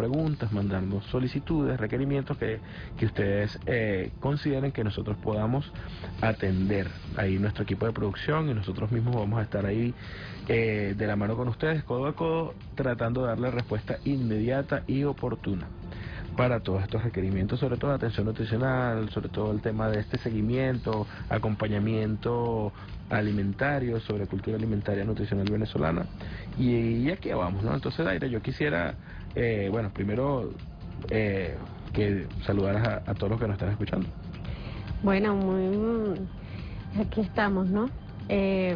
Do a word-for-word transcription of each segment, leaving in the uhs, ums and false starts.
preguntas, mandarnos solicitudes, requerimientos que, que ustedes eh, consideren que nosotros podamos atender. Ahí nuestro equipo de producción y nosotros mismos vamos a estar ahí eh, de la mano con ustedes, codo a codo, tratando de darle respuesta inmediata y oportuna para todos estos requerimientos, sobre todo atención nutricional, sobre todo el tema de este seguimiento, acompañamiento alimentario, sobre cultura alimentaria nutricional venezolana, y, y aquí vamos, ¿no? Entonces, Daira, yo quisiera, eh, bueno, primero eh, que saludaras a, a todos los que nos están escuchando. Bueno, muy aquí estamos, ¿no? Eh,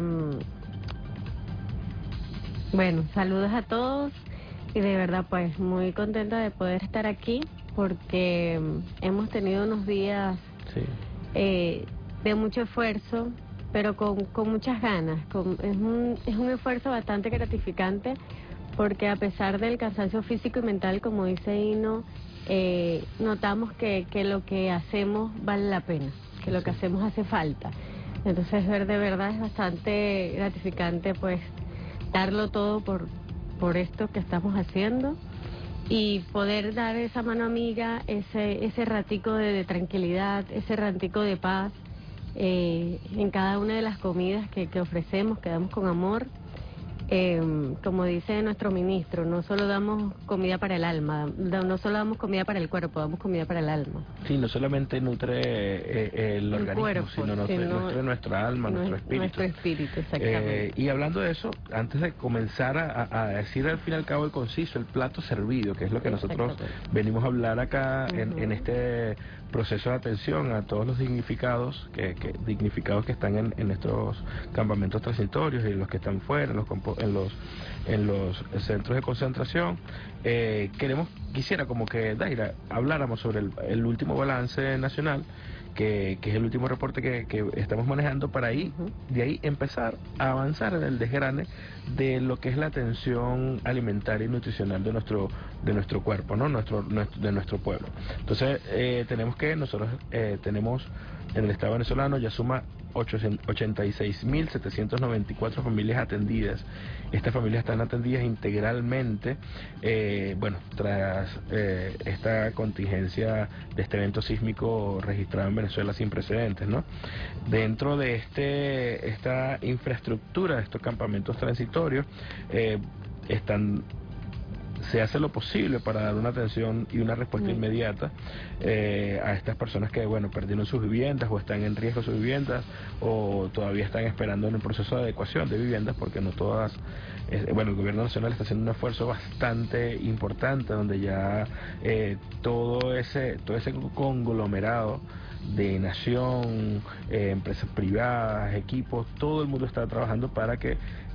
bueno, saludos a todos. Y de verdad, pues, muy contenta de poder estar aquí porque hemos tenido unos días sí. eh, de mucho esfuerzo, pero con, con muchas ganas. Con, es, un, es un esfuerzo bastante gratificante porque a pesar del cansancio físico y mental, como dice Hino, eh, notamos que, que lo que hacemos vale la pena, que lo que hacemos hace falta. Entonces, ver de verdad es bastante gratificante, pues, darlo todo por... por esto que estamos haciendo y poder dar esa mano amiga, ese ese ratico de, de tranquilidad, ese ratico de paz eh, en cada una de las comidas que, que ofrecemos, que damos con amor. Eh, como dice nuestro ministro, no solo damos comida para el alma, no solo damos comida para el cuerpo, damos comida para el alma. Sí, no solamente nutre eh, el, el organismo, cuerpo, sino, nutre, sino nutre nuestra alma, nuestro espíritu. Nuestro espíritu, exactamente. Eh, y hablando de eso, antes de comenzar a, a decir al fin y al cabo el conciso, el plato servido, que es lo que nosotros venimos a hablar acá uh-huh. en, en este proceso de atención a todos los dignificados que, que dignificados que están en, en estos campamentos transitorios y los que están fuera, en los, en los, en los centros de concentración. Eh, queremos, quisiera como que, Daira, habláramos sobre el, el último balance nacional, que, que es el último reporte que, que estamos manejando, para ahí, uh-huh. de ahí empezar a avanzar en el desgrane de lo que es la atención alimentaria y nutricional de nuestro de nuestro cuerpo, ¿no? Nuestro, nuestro de nuestro pueblo. Entonces, eh, tenemos que, nosotros eh, tenemos en el Estado venezolano ya suma ochenta y seis mil setecientas noventa y cuatro familias atendidas. Estas familias están atendidas integralmente, eh, bueno, tras eh, esta contingencia de este evento sísmico registrado en Venezuela sin precedentes, ¿no? Dentro de este esta infraestructura de estos campamentos transitorios, eh, están se hace lo posible para dar una atención y una respuesta inmediata eh, a estas personas que, bueno, perdieron sus viviendas o están en riesgo de sus viviendas o todavía están esperando en el proceso de adecuación de viviendas, porque no todas, eh, bueno, el gobierno nacional está haciendo un esfuerzo bastante importante donde ya eh, todo ese todo ese conglomerado de nación, eh, empresas privadas, equipos, todo el mundo está trabajando para que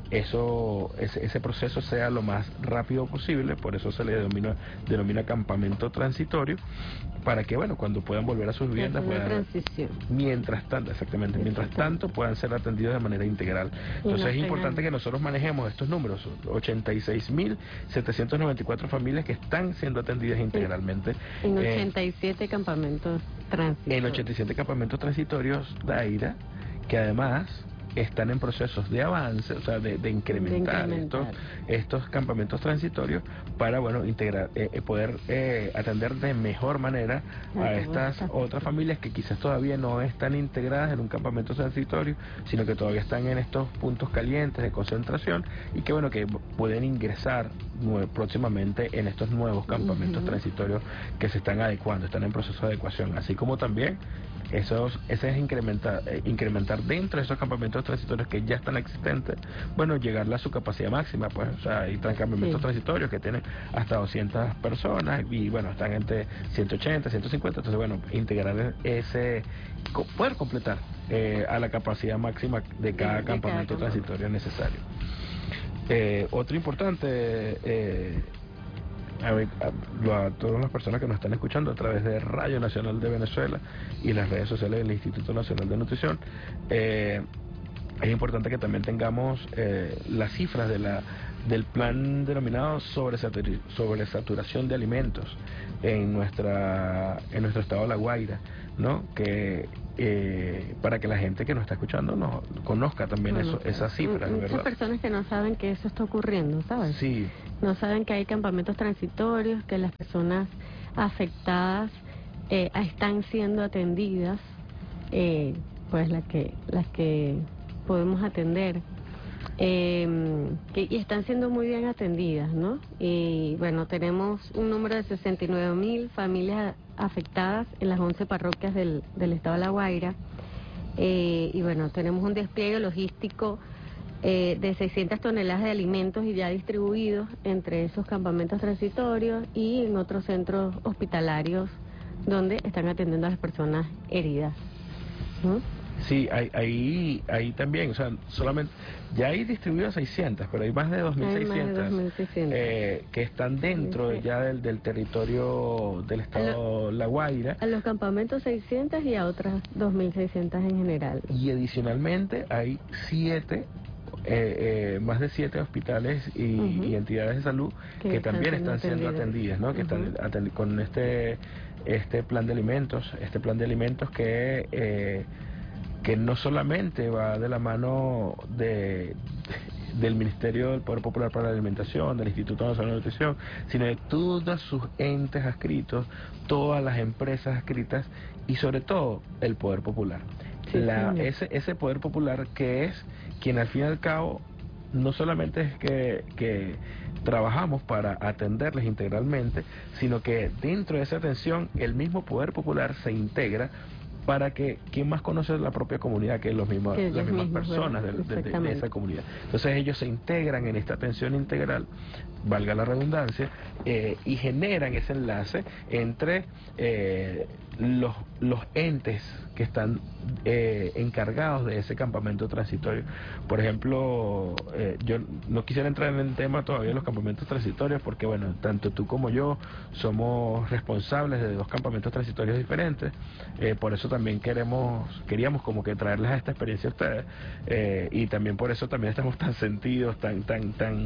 eso ese, ese proceso sea lo más rápido posible. Por eso se le denomina, denomina campamento transitorio, para que, bueno, cuando puedan volver a sus viviendas, puedan, transición. mientras tanto, exactamente, mientras tanto puedan ser atendidos de manera integral. Entonces es importante que nosotros manejemos estos números, ochenta y seis mil setecientas noventa y cuatro familias que están siendo atendidas integralmente. En ochenta y siete eh, campamentos transitorios. En ochenta y siete campamentos transitorios, Daira, que además están en procesos de avance, o sea, de, de, incrementar, de incrementar estos estos campamentos transitorios para, bueno, integrar, eh, poder eh, atender de mejor manera a estas otras familias que quizás todavía no están integradas en un campamento transitorio, sino que todavía están en estos puntos calientes de concentración y que, bueno, que pueden ingresar próximamente en estos nuevos campamentos uh-huh. transitorios que se están adecuando, están en proceso de adecuación, así como también esos ese es incrementar eh, incrementar dentro de esos campamentos transitorios que ya están existentes, bueno, llegarle a su capacidad máxima, pues, o sea, hay campamentos sí. transitorios que tienen hasta doscientas personas y, bueno, están entre ciento ochenta, ciento cincuenta, entonces, bueno, integrar ese, poder completar eh, a la capacidad máxima de cada de, campamento de cada transitorio necesario. Eh, otro importante, eh, A, ver, a, a todas las personas que nos están escuchando a través de Radio Nacional de Venezuela y las redes sociales del Instituto Nacional de Nutrición, eh, es importante que también tengamos eh, las cifras de la del plan denominado sobresatur- sobresaturación de alimentos en nuestra en nuestro estado de La Guaira, ¿no? Que eh, para que la gente que nos está escuchando nos conozca también Bueno, eso, esas cifras, muchas ¿verdad? personas que no saben que eso está ocurriendo, ¿sabes? Sí. No saben que hay campamentos transitorios, que las personas afectadas eh, están siendo atendidas, eh, pues las que las que podemos atender, eh, que, y están siendo muy bien atendidas, ¿no? Y bueno, tenemos un número de sesenta y nueve mil familias afectadas en las once parroquias del, del estado de La Guaira, eh, y bueno, tenemos un despliegue logístico eh, de seiscientas toneladas de alimentos y ya distribuidos entre esos campamentos transitorios y en otros centros hospitalarios donde están atendiendo a las personas heridas, ¿no? Sí, hay, ahí, ahí también, o sea, solamente, ya hay distribuidos seiscientas, pero hay más de dos mil seiscientas eh, que están dentro Sí, sí. ya del, del territorio del estado La Guaira. A los campamentos seiscientas y a otras dos mil seiscientas en general. Y adicionalmente hay siete, eh, eh, más de siete hospitales y, Uh-huh. y entidades de salud que, que también están están siendo atendidas, ¿no? Que uh-huh. están atendi- con este este plan de alimentos, este plan de alimentos que eh, que no solamente va de la mano de del Ministerio del Poder Popular para la Alimentación, del Instituto Nacional de Nutrición, sino de todos sus entes adscritos, todas las empresas adscritas y sobre todo el Poder Popular. Sí, La, sí. ese, ese Poder Popular que es quien al fin y al cabo no solamente es que, que trabajamos para atenderles integralmente, sino que dentro de esa atención el mismo Poder Popular se integra para que quien más conoce la propia comunidad que los mismos, que las mismas mismos, personas de, de, de, de esa comunidad. Entonces ellos se integran en esta atención integral, valga la redundancia, eh, y generan ese enlace entre eh, los, los entes que están eh, encargados de ese campamento transitorio. Por ejemplo, eh, yo no quisiera entrar en el tema todavía de los campamentos transitorios porque, bueno, tanto tú como yo somos responsables de dos campamentos transitorios diferentes, eh, por eso también queremos queríamos como que traerles esta experiencia a ustedes, eh, y también por eso también estamos tan sentidos, tan, tan, tan,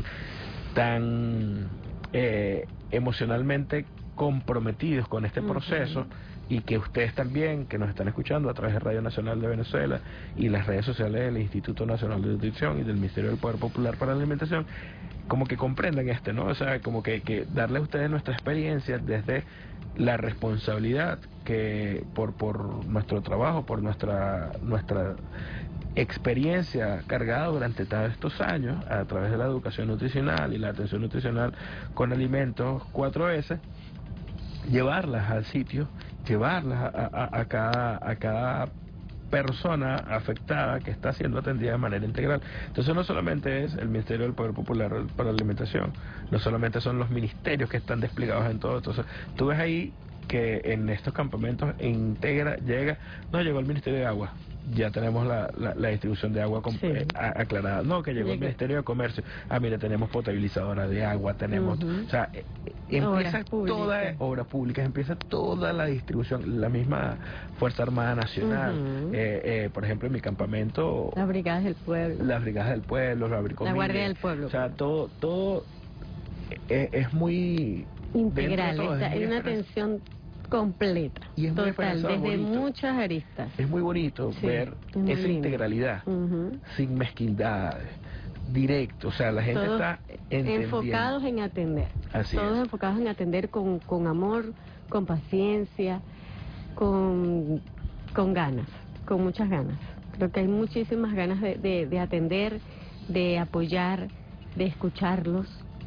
tan eh, emocionalmente comprometidos con este proceso. Uh-huh. Y que ustedes también, que nos están escuchando a través de Radio Nacional de Venezuela y las redes sociales del Instituto Nacional de Nutrición y del Ministerio del Poder Popular para la Alimentación, como que comprendan este, ¿no? O sea, como que, que darle a ustedes nuestra experiencia desde la responsabilidad que por por nuestro trabajo, por nuestra nuestra experiencia cargada durante todos estos años a través de la educación nutricional y la atención nutricional con alimentos cuatro ese, llevarlas al sitio, llevarlas a, a, a, cada, a cada persona afectada que está siendo atendida de manera integral. Entonces no solamente es el Ministerio del Poder Popular para la Alimentación, no solamente son los ministerios que están desplegados en todo. Entonces tú ves ahí que en estos campamentos integra, llega, no llegó el Ministerio de Agua, ya tenemos la, la, la distribución de agua sí. eh, aclarada, no, que llegó Llega. el Ministerio de Comercio, ah, mire, tenemos potabilizadora de agua, tenemos, uh-huh. o sea, eh, empieza toda, obras públicas, empieza toda la distribución, la misma Fuerza Armada Nacional, uh-huh. eh, eh, por ejemplo, en mi campamento, las brigadas del pueblo, las brigadas del pueblo, la, la Guardia del Pueblo, o sea, todo, todo eh, es muy integral, hay una atención completa, y es total, desde bonito. Muchas aristas. Es muy bonito sí, ver esa lindo. integralidad, uh-huh. sin mezquindades, directo, o sea, la gente todos está entendiendo. Enfocados en atender, Así todos es. enfocados en atender con, con amor, con paciencia, con, con ganas, con muchas ganas. Creo que hay muchísimas ganas de, de, de atender, de apoyar, de escucharlos,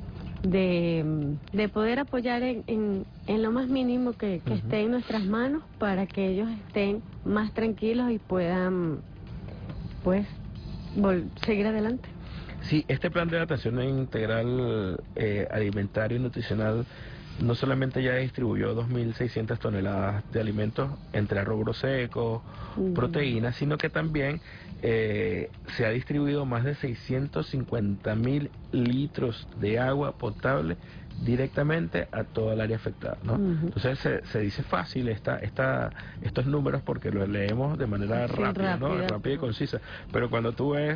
de, de poder apoyar en, en, en lo más mínimo que, que uh-huh. esté en nuestras manos para que ellos estén más tranquilos y puedan, pues, vol- seguir adelante. Sí, este plan de atención integral eh, alimentario y nutricional no solamente ya distribuyó dos mil seiscientas toneladas de alimentos entre rubros secos, uh-huh. proteínas, sino que también eh, se ha distribuido más de seiscientos cincuenta mil litros de agua potable directamente a toda el área afectada, ¿no? Uh-huh. Entonces se, se dice fácil esta, esta, estos números porque los leemos de manera sí, rápida, rápida, ¿no? Rápida y concisa, pero cuando tú ves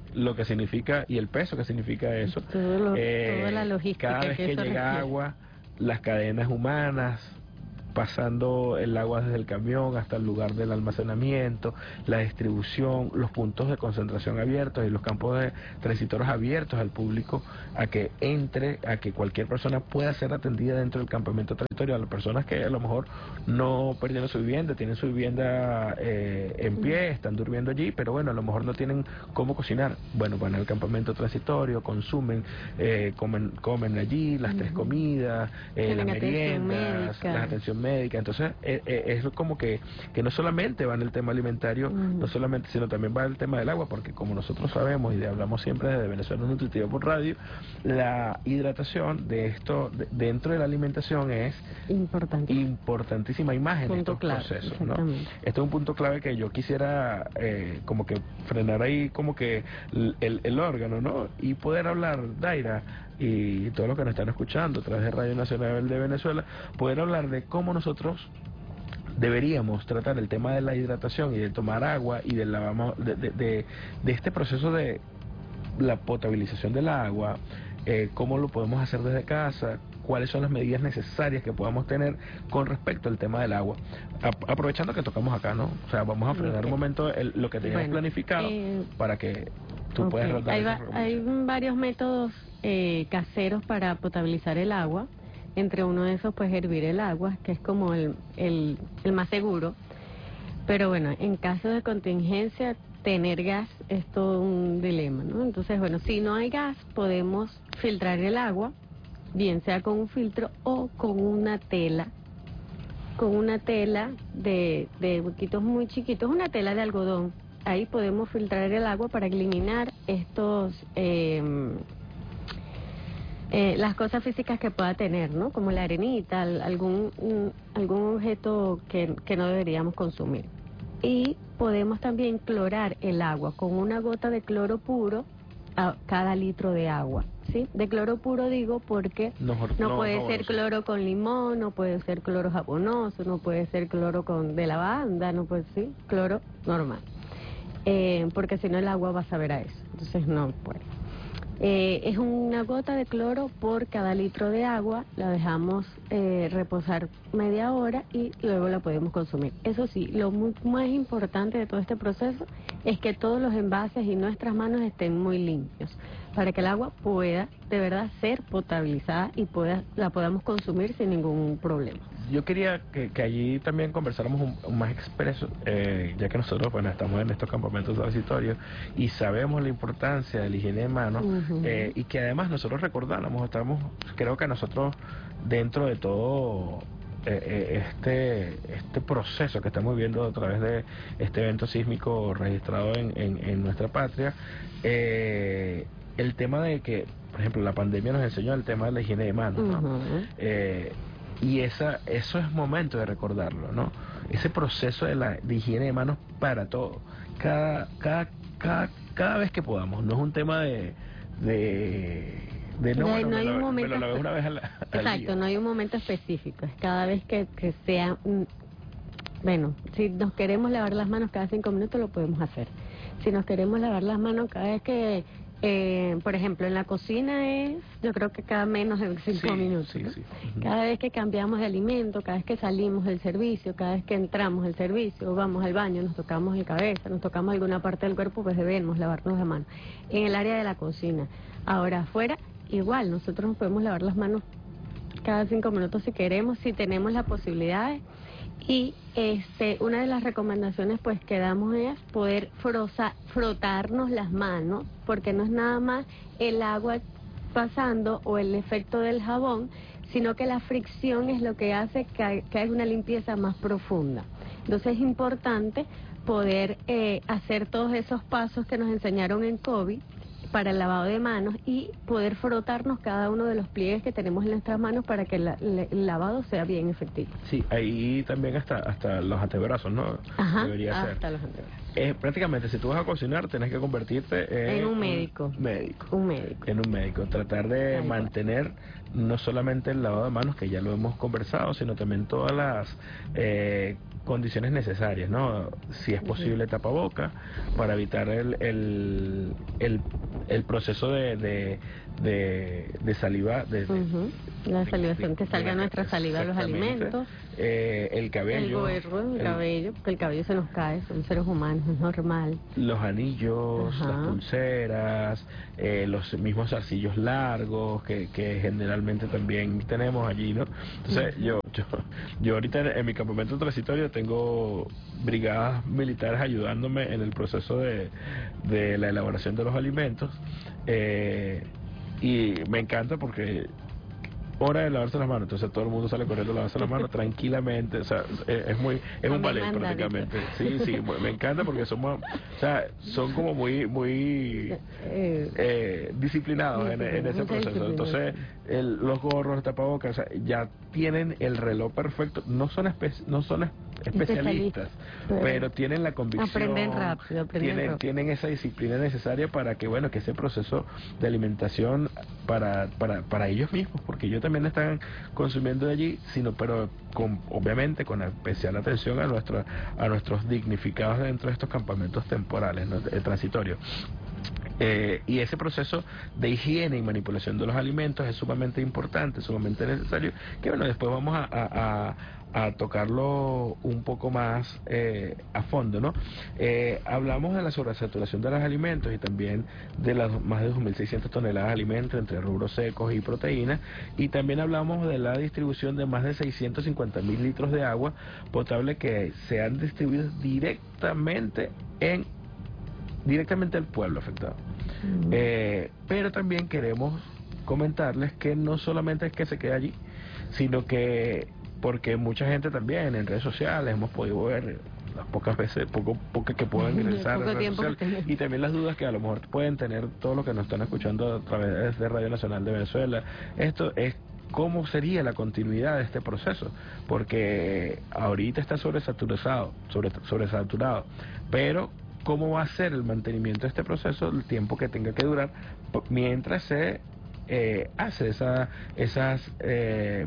lo que significa y el peso que significa eso. Todo lo, eh, toda la logística. Cada vez que, que llega requiere. agua, las cadenas humanas, pasando el agua desde el camión hasta el lugar del almacenamiento, la distribución, los puntos de concentración abiertos y los campos de transitorios abiertos al público a que entre, a que cualquier persona pueda ser atendida dentro del campamento transitorio. A las personas que a lo mejor no perdieron su vivienda, tienen su vivienda eh, en pie, están durmiendo allí, pero bueno, a lo mejor no tienen cómo cocinar. Bueno, van al campamento transitorio, consumen, eh, comen, comen allí las tres comidas, eh, las meriendas, la atención médica. Entonces eh, eh, es como que, que no solamente va en el tema alimentario, mm. no solamente, sino también va el tema del agua, porque como nosotros sabemos y hablamos siempre desde Venezuela Nutritiva por Radio, la hidratación de esto de, dentro de la alimentación es Importante. importantísima imagen de estos clave, procesos, ¿no? Este es un punto clave que yo quisiera eh, como que frenar ahí como que el, el órgano, ¿no? Y poder hablar, Daira, y todos los que nos están escuchando a través de Radio Nacional de Venezuela, poder hablar de cómo nosotros deberíamos tratar el tema de la hidratación y de tomar agua y de, la, de, de, de, de este proceso de la potabilización del agua, eh, cómo lo podemos hacer desde casa, cuáles son las medidas necesarias que podamos tener con respecto al tema del agua. A, aprovechando que tocamos acá, ¿no? O sea, vamos a frenar okay. un momento el, lo que teníamos bueno, planificado eh, para que tú okay. puedas rodar. Hay, va, hay varios métodos eh, caseros para potabilizar el agua. Entre uno de esos, pues hervir el agua, que es como el, el, el más seguro. Pero bueno, en caso de contingencia, tener gas es todo un dilema, ¿no? Entonces, bueno, si no hay gas, podemos filtrar el agua, bien sea con un filtro o con una tela, con una tela de, de huequitos muy chiquitos, una tela de algodón. Ahí podemos filtrar el agua para eliminar estos... Eh, Eh, las cosas físicas que pueda tener, ¿no? Como la arenita, algún un, algún objeto que, que no deberíamos consumir. Y podemos también clorar el agua con una gota de cloro puro a cada litro de agua, ¿sí? De cloro puro digo porque no, no, no puede no, ser cloro con limón, no puede ser cloro jabonoso, no puede ser cloro con de lavanda, no puede ser cloro normal. Eh, porque si no el agua va a saber a eso, entonces no puede. Eh, es una gota de cloro por cada litro de agua, la dejamos eh, reposar media hora y luego la podemos consumir. Eso sí, lo muy, más importante de todo este proceso es que todos los envases y nuestras manos estén muy limpios, para que el agua pueda de verdad ser potabilizada y pueda, la podamos consumir sin ningún problema. Yo quería que, que allí también conversáramos un, un más expreso, eh, ya que nosotros bueno, estamos en estos campamentos transitorios y sabemos la importancia de la higiene de manos, uh-huh. eh, y que además nosotros recordáramos, estamos, creo que nosotros dentro de todo eh, eh, este este proceso que estamos viviendo a través de este evento sísmico registrado en, en, en nuestra patria, eh, el tema de que, por ejemplo, la pandemia nos enseñó el tema de la higiene de manos, ¿no? Uh-huh. eh, Y esa, eso es momento de recordarlo, ¿no? Ese proceso de la de higiene de manos para todo. Cada, cada, cada, cada vez que podamos. No es un tema de... de de no, no, bueno, no hay me, un lo, momento me lo lavé una vez al, al exacto, día. No hay un momento específico. Es cada vez que, que sea... Bueno, si nos queremos lavar las manos cada cinco minutos, lo podemos hacer. Si nos queremos lavar las manos cada vez que... Eh, por ejemplo, en la cocina es, yo creo que cada menos de cinco sí, minutos, sí, ¿no? sí. Uh-huh. Cada vez que cambiamos de alimento, cada vez que salimos del servicio, cada vez que entramos del servicio, vamos al baño, nos tocamos la cabeza, nos tocamos alguna parte del cuerpo, pues debemos lavarnos las manos. En el área de la cocina. Ahora, afuera, igual, nosotros nos podemos lavar las manos cada cinco minutos si queremos, si tenemos las posibilidades. Y este, una de las recomendaciones pues que damos es poder froza, frotarnos las manos, porque no es nada más el agua pasando o el efecto del jabón, sino que la fricción es lo que hace que, que haya una limpieza más profunda. Entonces es importante poder eh, hacer todos esos pasos que nos enseñaron en COVID para el lavado de manos y poder frotarnos cada uno de los pliegues que tenemos en nuestras manos para que la, la, el lavado sea bien efectivo. Sí, ahí también hasta hasta los antebrazos, ¿no? Ajá, debería hasta ser. los antebrazos. es prácticamente, si tú vas a cocinar, tienes que convertirte en, en un médico. Un médico. Un médico. En un médico. Tratar de Tal mantener no solamente el lavado de manos, que ya lo hemos conversado, sino también todas las eh, condiciones necesarias, ¿no? Si es posible, uh-huh. tapaboca, para evitar el, el, el, el proceso de, de, de, de saliva, de, uh-huh. la salivación, que salga nuestra saliva de los alimentos. Eh, el cabello. El gorro, el, el cabello, porque el cabello se nos cae, son seres humanos, es normal. Los anillos, Ajá. las pulseras, eh, los mismos zarcillos largos que, que generalmente también tenemos allí, ¿no? Entonces, uh-huh. yo, yo yo ahorita en mi campamento transitorio tengo brigadas militares ayudándome en el proceso de, de la elaboración de los alimentos, eh, y me encanta porque hora de lavarse las manos, entonces todo el mundo sale corriendo a lavarse las manos tranquilamente, o sea, es, es muy, es un ballet prácticamente, sí, sí, me encanta porque somos, o sea, son como muy, muy eh, disciplinados en, en ese proceso, entonces el, los gorros, el tapabocas, o sea, ya tienen el reloj perfecto, no son espe no son especialistas, pero, pero tienen la convicción, aprenden rápido, aprenden tienen, rápido. tienen esa disciplina necesaria para que, bueno, que ese proceso de alimentación para, para, para ellos mismos, porque ellos también están consumiendo de allí, sino pero con, obviamente con especial atención a nuestro, a nuestros dignificados dentro de estos campamentos temporales, ¿no? transitorios. Eh, y ese proceso de higiene y manipulación de los alimentos es sumamente importante, sumamente necesario, que bueno, después vamos a, a, a, a tocarlo un poco más eh, a fondo, ¿no? Eh, hablamos de la sobresaturación de los alimentos y también de las más de dos mil seiscientas toneladas de alimentos entre rubros secos y proteínas, y también hablamos de la distribución de más de seiscientos cincuenta mil litros de agua potable que se han distribuido directamente en directamente al pueblo afectado. Uh-huh. Eh, pero también queremos comentarles que no solamente es que se quede allí, sino que porque mucha gente también en redes sociales hemos podido ver las pocas veces, poco, pocas que puedan ingresar en redes sociales, y también las dudas que a lo mejor pueden tener todos los que nos están escuchando a través de Radio Nacional de Venezuela. Esto es cómo sería la continuidad de este proceso, porque ahorita está sobresaturado, sobre, sobresaturado, pero cómo va a ser el mantenimiento de este proceso, el tiempo que tenga que durar, mientras se eh, hace esa, esas eh,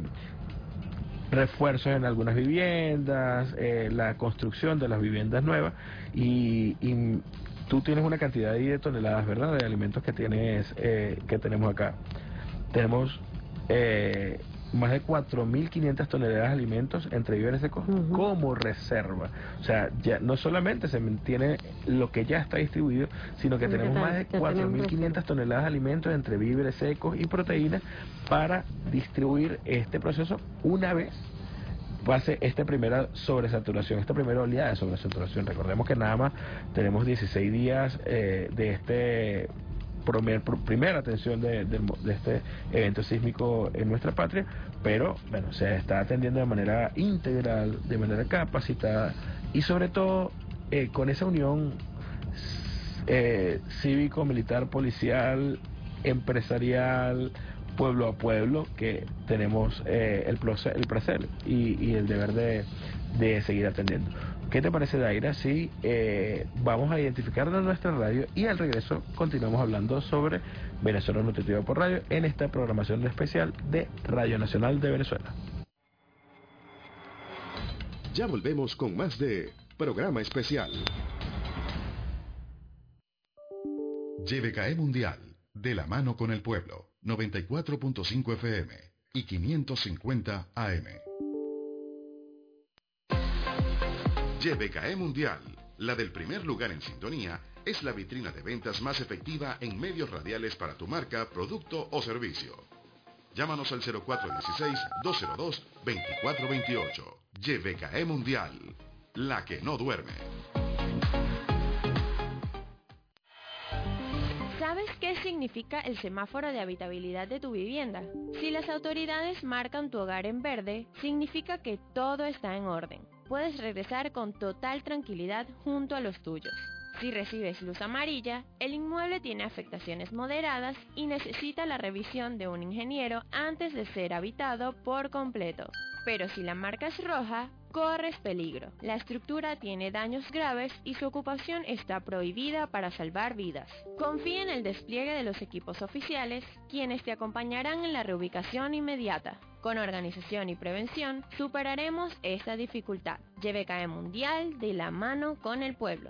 refuerzos en algunas viviendas, eh, la construcción de las viviendas nuevas, y, y tú tienes una cantidad de toneladas, ¿verdad?, de alimentos que tienes, eh, que tenemos acá. Tenemos eh, más de cuatro mil quinientas toneladas de alimentos entre víveres secos uh-huh. como reserva. O sea, ya no solamente se mantiene lo que ya está distribuido, sino que tenemos más de cuatro mil quinientas toneladas de alimentos entre víveres secos y proteínas para distribuir este proceso una vez pase esta primera sobresaturación, esta primera oleada de sobresaturación. Recordemos que nada más tenemos dieciséis días eh, de este Primer, primera atención de, de, de este evento sísmico en nuestra patria, pero bueno, se está atendiendo de manera integral, de manera capacitada y sobre todo eh, con esa unión eh, cívico, militar, policial, empresarial, pueblo a pueblo, que tenemos eh, el, proce- el placer y, y el deber de, de seguir atendiendo. ¿Qué te parece, Daira, si eh, vamos a identificarnos en nuestra radio y al regreso continuamos hablando sobre Venezuela Nutritiva por Radio en esta programación especial de Radio Nacional de Venezuela? Ya volvemos con más de Programa Especial. Y V K E Mundial, de la mano con el pueblo, noventa y cuatro punto cinco F M y quinientos cincuenta A M. Y V K E Mundial, la del primer lugar en sintonía, es la vitrina de ventas más efectiva en medios radiales para tu marca, producto o servicio. Llámanos al cero cuatro uno seis, dos cero dos, dos cuatro dos ocho. Y V K E Mundial, la que no duerme. ¿Sabes qué significa el semáforo de habitabilidad de tu vivienda? Si las autoridades marcan tu hogar en verde, significa que todo está en orden. Puedes regresar con total tranquilidad junto a los tuyos. Si recibes luz amarilla, el inmueble tiene afectaciones moderadas y necesita la revisión de un ingeniero antes de ser habitado por completo. Pero si la marca es roja, corres peligro. La estructura tiene daños graves y su ocupación está prohibida para salvar vidas. Confía en el despliegue de los equipos oficiales, quienes te acompañarán en la reubicación inmediata. Con organización y prevención, superaremos esta dificultad. J B K E Mundial, de la mano con el pueblo.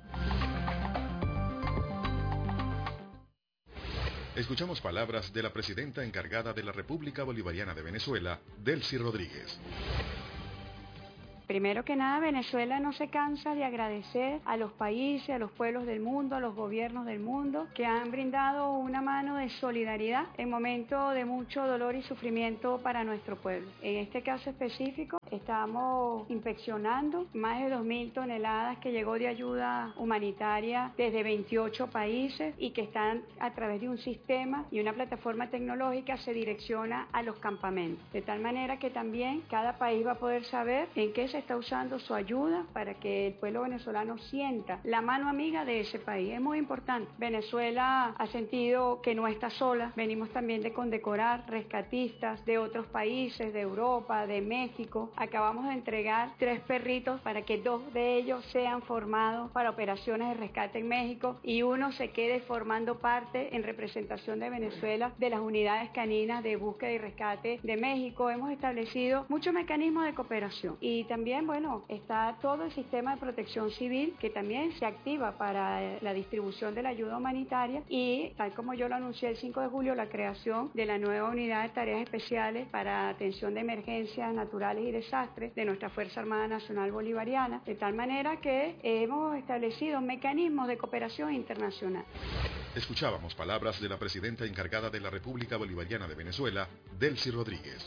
Escuchamos palabras de la presidenta encargada de la República Bolivariana de Venezuela, Delcy Rodríguez. Primero que nada, Venezuela no se cansa de agradecer a los países, a los pueblos del mundo, a los gobiernos del mundo que han brindado una mano de solidaridad en momentos de mucho dolor y sufrimiento para nuestro pueblo. En este caso específico, estamos inspeccionando más de dos mil toneladas que llegó de ayuda humanitaria desde veintiocho países y que están a través de un sistema y una plataforma tecnológica se direcciona a los campamentos. De tal manera que también cada país va a poder saber en qué se está usando su ayuda para que el pueblo venezolano sienta la mano amiga de ese país. Es muy importante. Venezuela ha sentido que no está sola. Venimos también de condecorar rescatistas de otros países, de Europa, de México. Acabamos de entregar tres perritos para que dos de ellos sean formados para operaciones de rescate en México y uno se quede formando parte en representación de Venezuela de las unidades caninas de búsqueda y rescate de México. Hemos establecido muchos mecanismos de cooperación y también También, bueno, está todo el sistema de protección civil que también se activa para la distribución de la ayuda humanitaria y, tal como yo lo anuncié el cinco de julio, la creación de la nueva unidad de tareas especiales para atención de emergencias naturales y desastres de nuestra Fuerza Armada Nacional Bolivariana, de tal manera que hemos establecido mecanismos de cooperación internacional. Escuchábamos palabras de la presidenta encargada de la República Bolivariana de Venezuela, Delcy Rodríguez.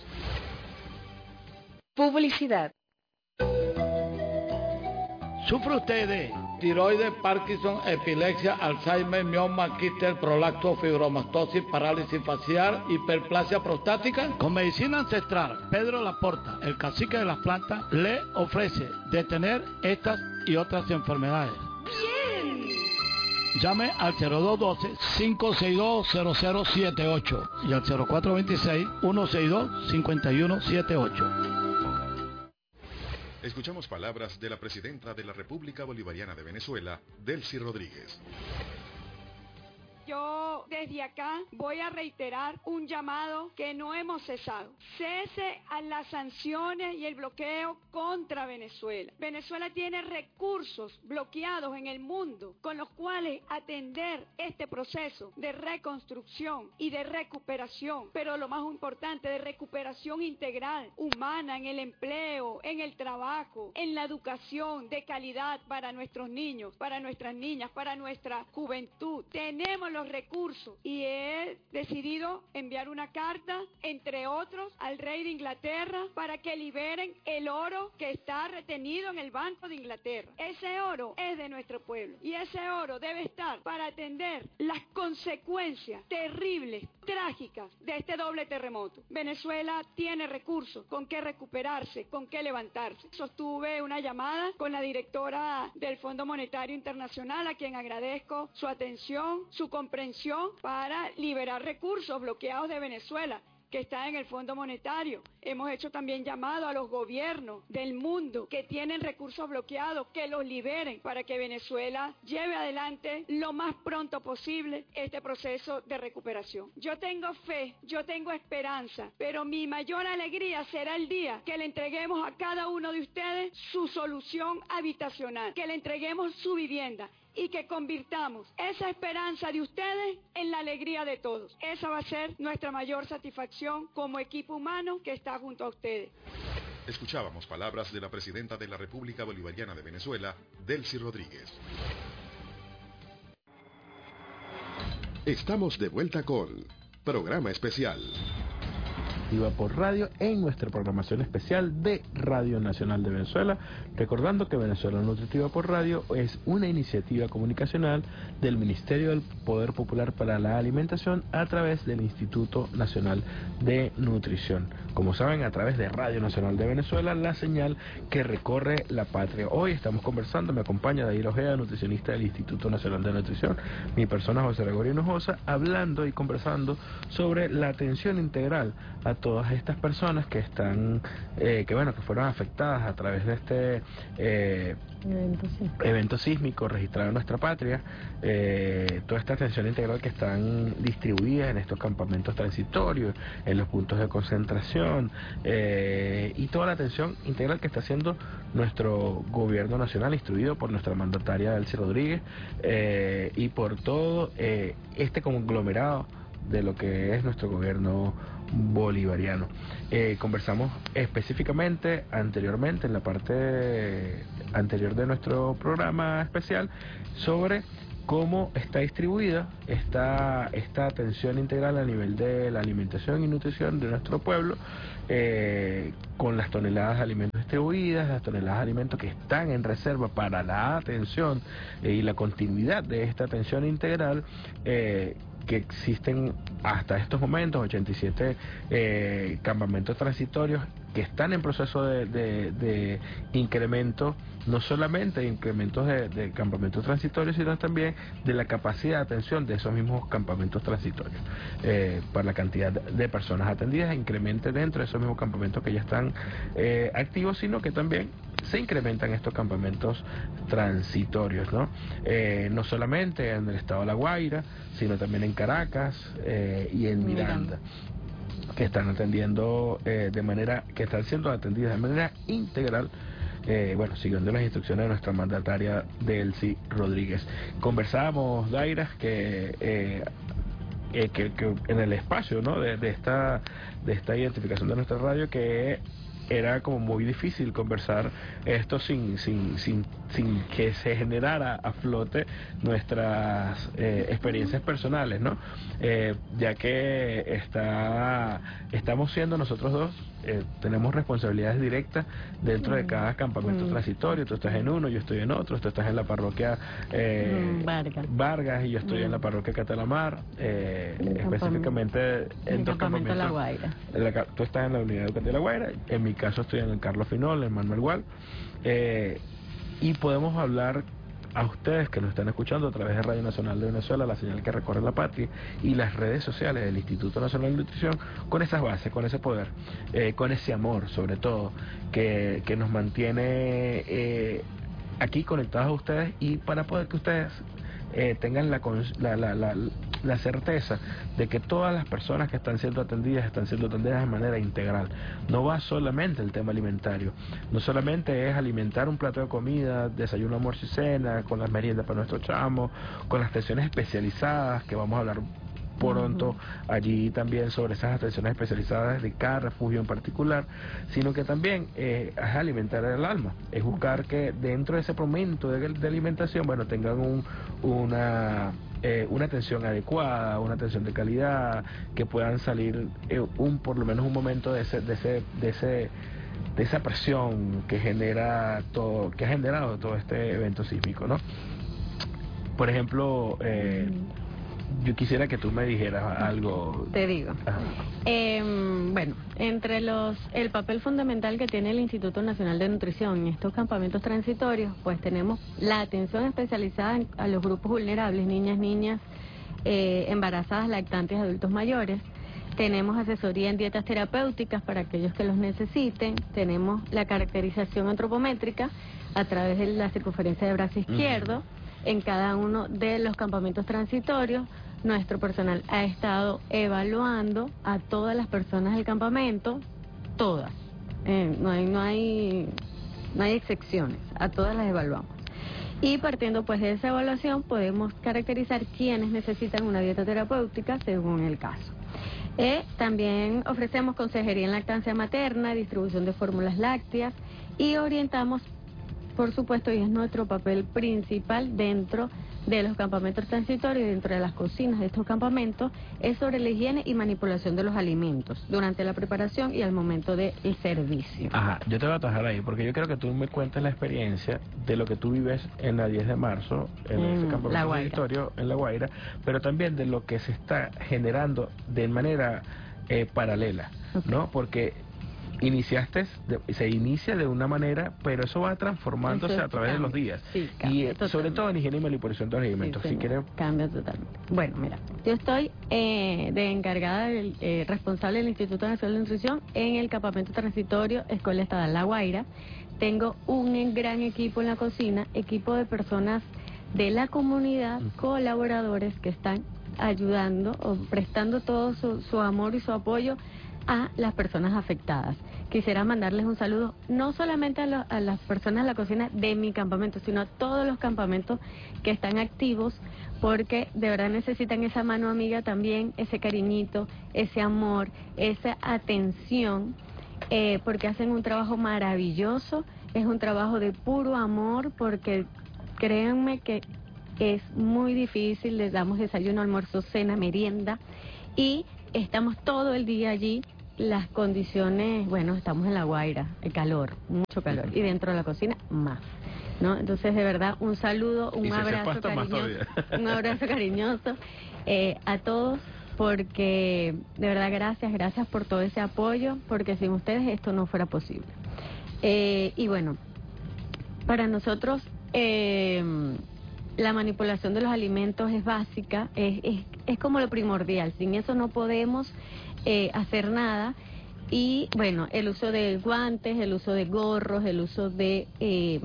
Publicidad. ¿Sufre usted de tiroides, Parkinson, epilepsia, Alzheimer, mioma, quistes, prolapso, fibromastosis, parálisis facial, hiperplasia prostática? Con medicina ancestral, Pedro Laporta, el cacique de las plantas, le ofrece detener estas y otras enfermedades. ¡Bien! Llame al cero dos uno dos, cinco seis dos, cero cero siete ocho y al cero cuatro dos seis, uno seis dos, cinco uno siete ocho. Escuchamos palabras de la presidenta de la República Bolivariana de Venezuela, Delcy Rodríguez. Yo desde acá voy a reiterar un llamado que no hemos cesado. Cese a las sanciones y el bloqueo contra Venezuela. Venezuela tiene recursos bloqueados en el mundo con los cuales atender este proceso de reconstrucción y de recuperación, pero lo más importante, de recuperación integral, humana, en el empleo, en el trabajo, en la educación de calidad para nuestros niños, para nuestras niñas, para nuestra juventud. Tenemos los recursos y he decidido enviar una carta, entre otros, al rey de Inglaterra para que liberen el oro que está retenido en el Banco de Inglaterra. Ese oro es de nuestro pueblo y ese oro debe estar para atender las consecuencias terribles, trágicas de este doble terremoto. Venezuela tiene recursos con qué recuperarse, con qué levantarse. Sostuve una llamada con la directora del Fondo Monetario Internacional, a quien agradezco su atención, su comprensión para liberar recursos bloqueados de Venezuela que está en el Fondo Monetario. Hemos hecho también llamado a los gobiernos del mundo que tienen recursos bloqueados, que los liberen para que Venezuela lleve adelante lo más pronto posible este proceso de recuperación. Yo tengo fe, yo tengo esperanza, pero mi mayor alegría será el día que le entreguemos a cada uno de ustedes su solución habitacional, que le entreguemos su vivienda y que convirtamos esa esperanza de ustedes en la alegría de todos. Esa va a ser nuestra mayor satisfacción como equipo humano que está junto a ustedes. Escuchábamos palabras de la presidenta de la República Bolivariana de Venezuela, Delcy Rodríguez. Estamos de vuelta con Programa Especial. Por radio en nuestra programación especial de Radio Nacional de Venezuela, recordando que Venezuela Nutritiva por Radio es una iniciativa comunicacional del Ministerio del Poder Popular para la Alimentación a través del Instituto Nacional de Nutrición. Como saben, a través de Radio Nacional de Venezuela, la señal que recorre la patria. Hoy estamos conversando, me acompaña Daira Ojeda, nutricionista del Instituto Nacional de Nutrición, mi persona José Gregorio Hinojosa, hablando y conversando sobre la atención integral a todas estas personas que están, eh, que bueno, que fueron afectadas a través de este eh, Evento, sí. evento sísmico registrado en nuestra patria, eh, toda esta atención integral que están distribuidas en estos campamentos transitorios, en los puntos de concentración, eh, y toda la atención integral que está haciendo nuestro gobierno nacional, instruido por nuestra mandataria Elsie Rodríguez, eh, y por todo eh, este conglomerado de lo que es nuestro gobierno bolivariano. Eh, conversamos específicamente anteriormente, en la parte anterior de nuestro programa especial, sobre cómo está distribuida esta, esta atención integral a nivel de la alimentación y nutrición de nuestro pueblo, eh, con las toneladas de alimentos distribuidas, las toneladas de alimentos que están en reserva para la atención eh, y la continuidad de esta atención integral, eh, que existen hasta estos momentos ochenta y siete eh, campamentos transitorios que están en proceso de, de, de incremento, no solamente de incrementos de, de campamentos transitorios, sino también de la capacidad de atención de esos mismos campamentos transitorios, eh, para la cantidad de personas atendidas, incremente dentro de esos mismos campamentos que ya están eh, activos, sino que también se incrementan estos campamentos transitorios, ¿no? Eh, no solamente en el estado de La Guaira, sino también en Caracas eh, y en Miranda, que están atendiendo eh, de manera, que están siendo atendidas de manera integral, eh, bueno, siguiendo las instrucciones de nuestra mandataria Elsie Rodríguez. Conversábamos, Daira, que eh, eh, que, que en el espacio, ¿no?, de, de esta de esta identificación de nuestra radio, que era como muy difícil conversar esto sin sin sin sin que se generara a flote nuestras eh, experiencias personales, ¿no? Eh, ya que está estamos siendo nosotros dos, eh, tenemos responsabilidades directas dentro de cada campamento transitorio. Tú estás en uno, yo estoy en otro. Tú estás en la parroquia eh, Vargas. Vargas y yo estoy en la parroquia Catalamar, eh, específicamente en dos campamentos. La Guaira. En la, tú estás en la unidad educativa de La Guaira, en mi caso estoy en el Carlos Finol, en Manuel Gual, eh, y podemos hablar a ustedes que nos están escuchando a través de Radio Nacional de Venezuela, la señal que recorre la patria, y las redes sociales del Instituto Nacional de Nutrición, con esas bases, con ese poder, eh, con ese amor sobre todo, que, que nos mantiene eh, aquí conectados a ustedes, y para poder que ustedes eh, tengan la, la, la, la, la certeza de que todas las personas que están siendo atendidas están siendo atendidas de manera integral. No va solamente el tema alimentario, no solamente es alimentar un plato de comida, desayuno, almuerzo y cena, con las meriendas para nuestros chamos, con las atenciones especializadas, que vamos a hablar pronto uh-huh. allí también sobre esas atenciones especializadas de cada refugio en particular, sino que también eh, es alimentar el alma, es buscar que dentro de ese momento de, de alimentación, bueno, tengan un, una eh, una atención adecuada, una atención de calidad, que puedan salir eh, un por lo menos un momento de ese de ese de ese de esa presión que genera todo, que ha generado todo este evento sísmico, ¿no? Por ejemplo, eh, yo quisiera que tú me dijeras algo. Te digo. Eh, bueno, entre los el papel fundamental que tiene el Instituto Nacional de Nutrición en estos campamentos transitorios, pues tenemos la atención especializada en, a los grupos vulnerables, niñas, niñas, eh, embarazadas, lactantes, adultos mayores. Tenemos asesoría en dietas terapéuticas para aquellos que los necesiten. Tenemos la caracterización antropométrica a través de la circunferencia de brazo izquierdo. Uh-huh. En cada uno de los campamentos transitorios, nuestro personal ha estado evaluando a todas las personas del campamento, todas. Eh, no hay, no hay, no hay excepciones, a todas las evaluamos. Y partiendo pues de esa evaluación podemos caracterizar quiénes necesitan una dieta terapéutica según el caso. Eh, también ofrecemos consejería en lactancia materna, distribución de fórmulas lácteas y orientamos, por supuesto, y es nuestro papel principal dentro de los campamentos transitorios y dentro de las cocinas de estos campamentos, es sobre la higiene y manipulación de los alimentos durante la preparación y al momento del servicio. Ajá, yo te voy a atajar ahí, porque yo quiero que tú me cuentes la experiencia de lo que tú vives en la diez de marzo, en mm, ese campamento transitorio en La Guaira, pero también de lo que se está generando de manera eh, paralela, okay. ¿no? Porque iniciaste, de, se inicia de una manera, pero eso va transformándose Eso a través cambia, de los días. Sí, y cambia, eh, sobre totalmente. todo en higiene y manipulación de los alimentos. Sí, si señor, quiere... cambia totalmente. Bueno, mira, yo estoy eh, de encargada, del, eh, responsable del Instituto Nacional de Nutrición en el campamento transitorio Escuela Estatal La Guaira. Tengo un gran equipo en la cocina, equipo de personas de la comunidad, colaboradores que están ayudando o prestando todo su, su amor y su apoyo a las personas afectadas. Quisiera mandarles un saludo no solamente a, lo, a las personas de la cocina de mi campamento, sino a todos los campamentos que están activos, porque de verdad necesitan esa mano amiga también, ese cariñito, ese amor, esa atención, eh, porque hacen un trabajo maravilloso, es un trabajo de puro amor, porque créanme que es muy difícil, les damos desayuno, almuerzo, cena, merienda, y estamos todo el día allí. Las condiciones, bueno, estamos en La Guaira, el calor, mucho calor, y dentro de la cocina más, ¿no? Entonces, de verdad, un saludo, un Y si hace abrazo pasta, más cariñoso, todavía. un abrazo cariñoso eh, a todos, porque de verdad gracias, gracias por todo ese apoyo, porque sin ustedes esto no fuera posible. Eh, y bueno, para nosotros eh, la manipulación de los alimentos es básica, es, es, es como lo primordial, sin eso no podemos eh, hacer nada. Y bueno, el uso de guantes, el uso de gorros, el uso de eh,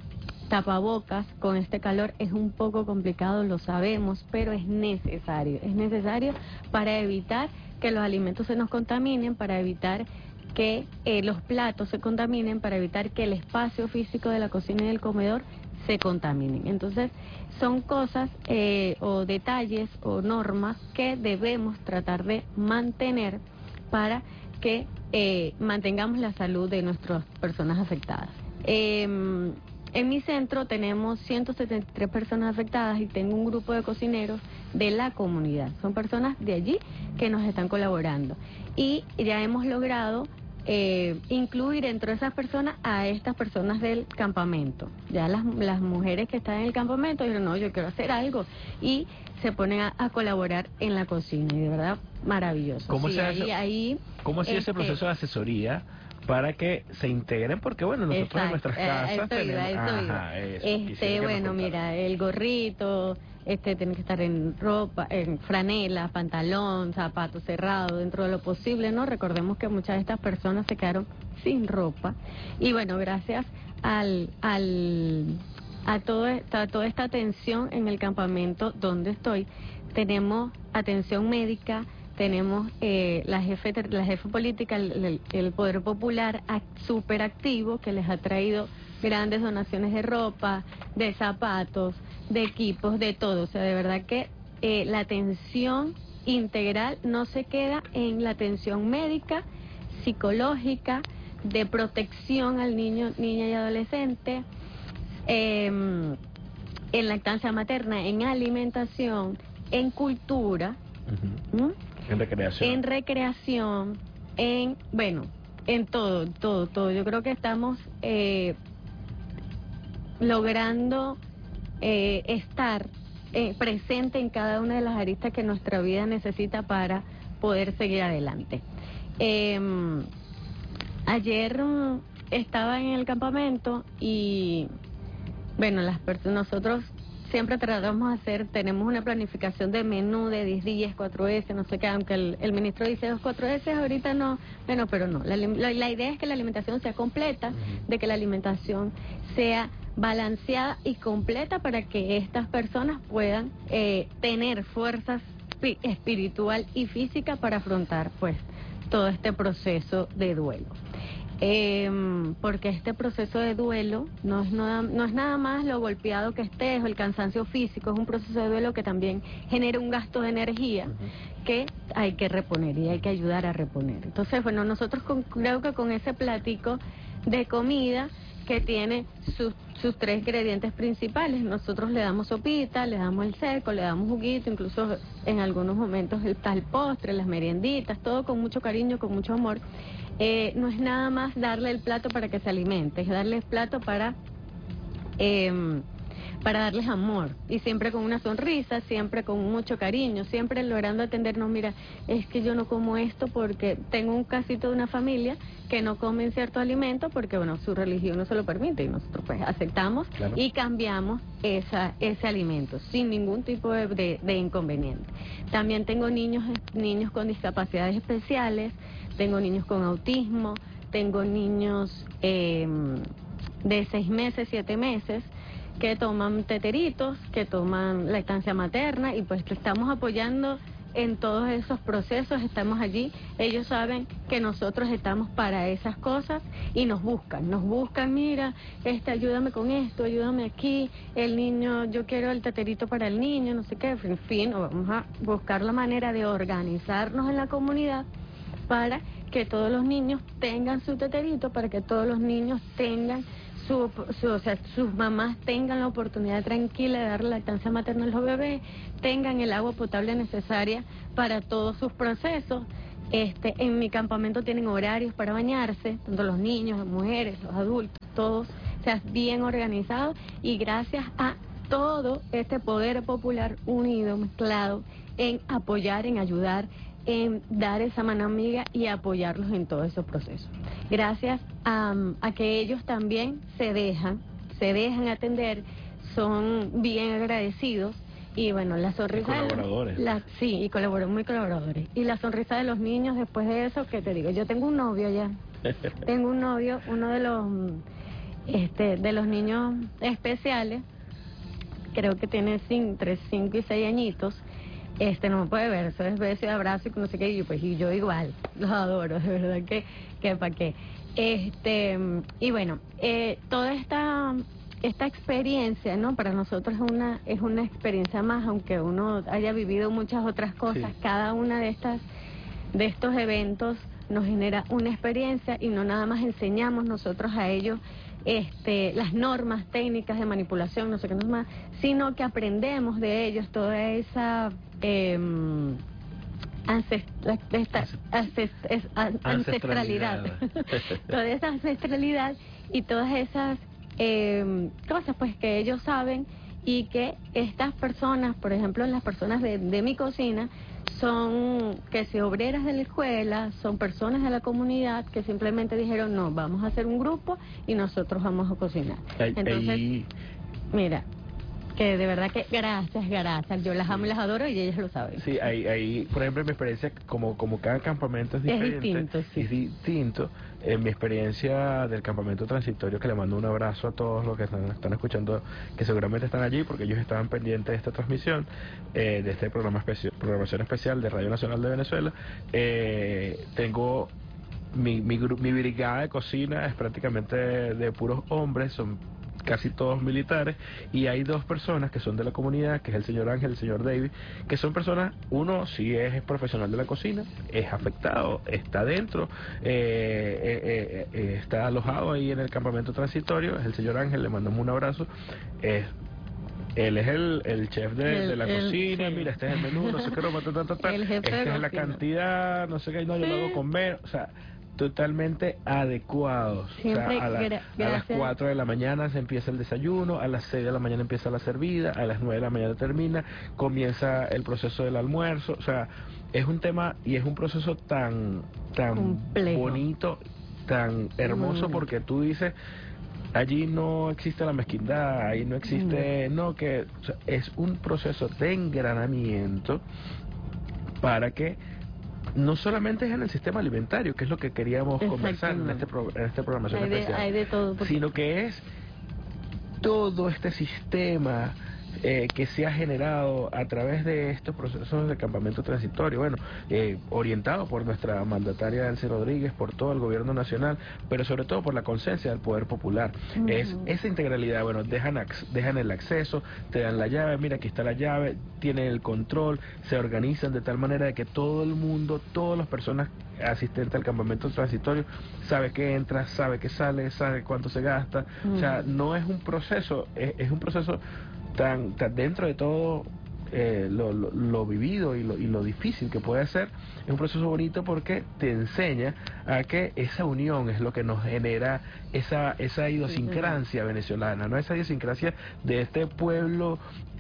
tapabocas con este calor es un poco complicado, lo sabemos, pero es necesario, es necesario para evitar que los alimentos se nos contaminen, para evitar que eh, los platos se contaminen, para evitar que el espacio físico de la cocina y del comedor se contaminen. Entonces, son cosas eh, o detalles o normas que debemos tratar de mantener para que eh, mantengamos la salud de nuestras personas afectadas. Eh, en mi centro tenemos ciento setenta y tres personas afectadas y tengo un grupo de cocineros de la comunidad. Son personas de allí que nos están colaborando. Y ya hemos logrado eh, incluir dentro de esas personas a estas personas del campamento. Ya las, las mujeres que están en el campamento dijeron, no, yo quiero hacer algo. Y se ponen a, a colaborar en la cocina. Y de verdad, maravilloso. ¿Cómo sí, se ahí, hace, ahí, ¿cómo ha sido este, ese proceso de asesoría para que se integren? Porque bueno, nosotros exacto, en nuestras eh, casas eso tenemos... iba, eso iba. Ajá, eso, Este, quisiera que nos bueno, contara. mira, el gorrito, este, tiene que estar en ropa, en franela, pantalón, zapatos cerrados, dentro de lo posible, ¿no? Recordemos que muchas de estas personas se quedaron sin ropa. Y bueno, gracias al... al a, todo esta, a toda esta atención en el campamento donde estoy, tenemos atención médica, tenemos eh, la jefe la jefe política, el, el, el Poder Popular súper activo, que les ha traído grandes donaciones de ropa, de zapatos, de equipos, de todo. O sea, de verdad que eh, la atención integral no se queda en la atención médica, psicológica, de protección al niño, niña y adolescente, eh, en lactancia materna, en alimentación, en cultura, Uh-huh. ¿Mm? En recreación. En recreación, en, bueno, en todo, todo, todo. Yo creo que estamos eh, logrando eh, estar eh, presente en cada una de las aristas que nuestra vida necesita para poder seguir adelante. Eh, ayer um, estaba en el campamento y, bueno, las personas, nosotros siempre tratamos de hacer, tenemos una planificación de menú de diez días, cuatro ese, no sé qué, aunque el, el ministro dice dos cuatro ese, ahorita no, bueno, pero no, la, la, la idea es que la alimentación sea completa, uh-huh. de que la alimentación sea balanceada y completa para que estas personas puedan eh, tener fuerzas espiritual y física para afrontar pues todo este proceso de duelo. Eh, porque este proceso de duelo no es, nada, no es nada más lo golpeado que estés o el cansancio físico, es un proceso de duelo que también genera un gasto de energía uh-huh. que hay que reponer y hay que ayudar a reponer. Entonces, bueno, nosotros con, creo que con ese platico de comida que tiene sus, sus tres ingredientes principales, nosotros le damos sopita, le damos el seco, le damos juguito, incluso en algunos momentos está el postre, las merienditas, todo con mucho cariño, con mucho amor. Eh, no es nada más darle el plato para que se alimente, es darle el plato para eh, para darles amor, y siempre con una sonrisa, siempre con mucho cariño, siempre logrando atendernos. Mira, es que yo no como esto porque tengo un casito de una familia que no comen cierto alimento porque, bueno, su religión no se lo permite, y nosotros pues aceptamos, claro, y cambiamos esa ese alimento sin ningún tipo de, de, de inconveniente. También tengo niños niños con discapacidades especiales, tengo niños con autismo, tengo niños eh, de seis meses, siete meses, que toman teteritos, que toman lactancia materna, y pues estamos apoyando en todos esos procesos, estamos allí. Ellos saben que nosotros estamos para esas cosas y nos buscan, nos buscan, mira, este, ayúdame con esto, ayúdame aquí, el niño, yo quiero el teterito para el niño, no sé qué, en fin, vamos a buscar la manera de organizarnos en la comunidad para que todos los niños tengan su teterito, para que todos los niños tengan Su, su, o sea, sus mamás tengan la oportunidad tranquila de dar lactancia materna a los bebés, tengan el agua potable necesaria para todos sus procesos. Este, en mi campamento tienen horarios para bañarse, tanto los niños, las mujeres, los adultos, todos, o sea, bien organizados, y gracias a todo este poder popular unido, mezclado, en apoyar, en ayudar, en dar esa mano amiga y apoyarlos en todos esos procesos. Gracias a, a que ellos también se dejan, se dejan atender, son bien agradecidos, y bueno, la sonrisa... Y colaboradores. La, sí, y colaboradores, muy colaboradores. Y la sonrisa de los niños después de eso, que te digo, yo tengo un novio ya, tengo un novio, uno de los, este, de los niños especiales, creo que tiene cinco, entre cinco y seis añitos. Este, no me puede ver, eso es beso y abrazo y no sé qué, y yo, pues, y yo igual, los adoro, de verdad que, que para qué. Este, y bueno, eh, toda esta esta experiencia, ¿no? Para nosotros es una es una experiencia más, aunque uno haya vivido muchas otras cosas, sí. Cada una de estas de estos eventos nos genera una experiencia, y no nada más enseñamos nosotros a ellos este, las normas técnicas de manipulación, no sé qué más, sino que aprendemos de ellos toda esa eh, ancest esta, ancest es, an ancestralidad, toda esa ancestralidad y todas esas eh, cosas pues que ellos saben, y que estas personas, por ejemplo, las personas de, de mi cocina, son que si obreras de la escuela, son personas de la comunidad que simplemente dijeron, no, vamos a hacer un grupo y nosotros vamos a cocinar. Ay, Entonces, ay. mira, que de verdad que gracias, gracias, yo las amo y las adoro, y ellas lo saben. Sí, ahí, ahí por ejemplo, mi experiencia, como como cada campamento es diferente, es distinto, sí. es distinto. En mi experiencia del campamento transitorio, que le mando un abrazo a todos los que están, están escuchando, que seguramente están allí porque ellos estaban pendientes de esta transmisión, eh, de este programa especial, programación especial de Radio Nacional de Venezuela. Eh, tengo mi, mi, mi brigada de cocina, es prácticamente de, de puros hombres, son casi todos militares, y hay dos personas que son de la comunidad, que es el señor Ángel y el señor David, que son personas, uno sí es profesional de la cocina, es afectado, está dentro, eh, eh, eh, está alojado ahí en el campamento transitorio, es el señor Ángel, le mandamos un abrazo, es él es el, el chef de, el, de la el, cocina, sí. Mira, este es el menú, no sé qué, ta, ta, ta, ta. Esta es la cantidad, no sé qué, no, yo sí. lo hago comer, o sea, totalmente adecuados. Siempre, o sea, a, la, gra a las cuatro de la mañana se empieza el desayuno, a las seis de la mañana empieza la servida, a las nueve de la mañana termina, comienza el proceso del almuerzo, o sea, es un tema y es un proceso tan tan complejo, bonito, tan hermoso, porque tú dices, allí no existe la mezquindad, ahí no existe, no, no que o sea, es un proceso de engranamiento para que no solamente es en el sistema alimentario, que es lo que queríamos conversar en este pro, en esta programación hay de, especial, hay de todo, porque... sino que es todo este sistema eh, que se ha generado a través de estos procesos de campamento transitorio, bueno, eh, orientado por nuestra mandataria Elsie Rodríguez, por todo el gobierno nacional, pero sobre todo por la conciencia del poder popular. Uh-huh. Es esa integralidad, bueno, dejan, dejan el acceso, te dan la llave, mira, aquí está la llave, tienen el control, se organizan de tal manera de que todo el mundo, todas las personas asistentes al campamento transitorio sabe que entra, sabe que sale, sabe cuánto se gasta, uh-huh. O sea, no es un proceso, es, es un proceso tan, tan dentro de todo eh, lo, lo, lo vivido y lo, y lo difícil que puede ser, es un proceso bonito porque te enseña a que esa unión es lo que nos genera esa esa idiosincrasia venezolana, ¿no? Esa idiosincrasia de este pueblo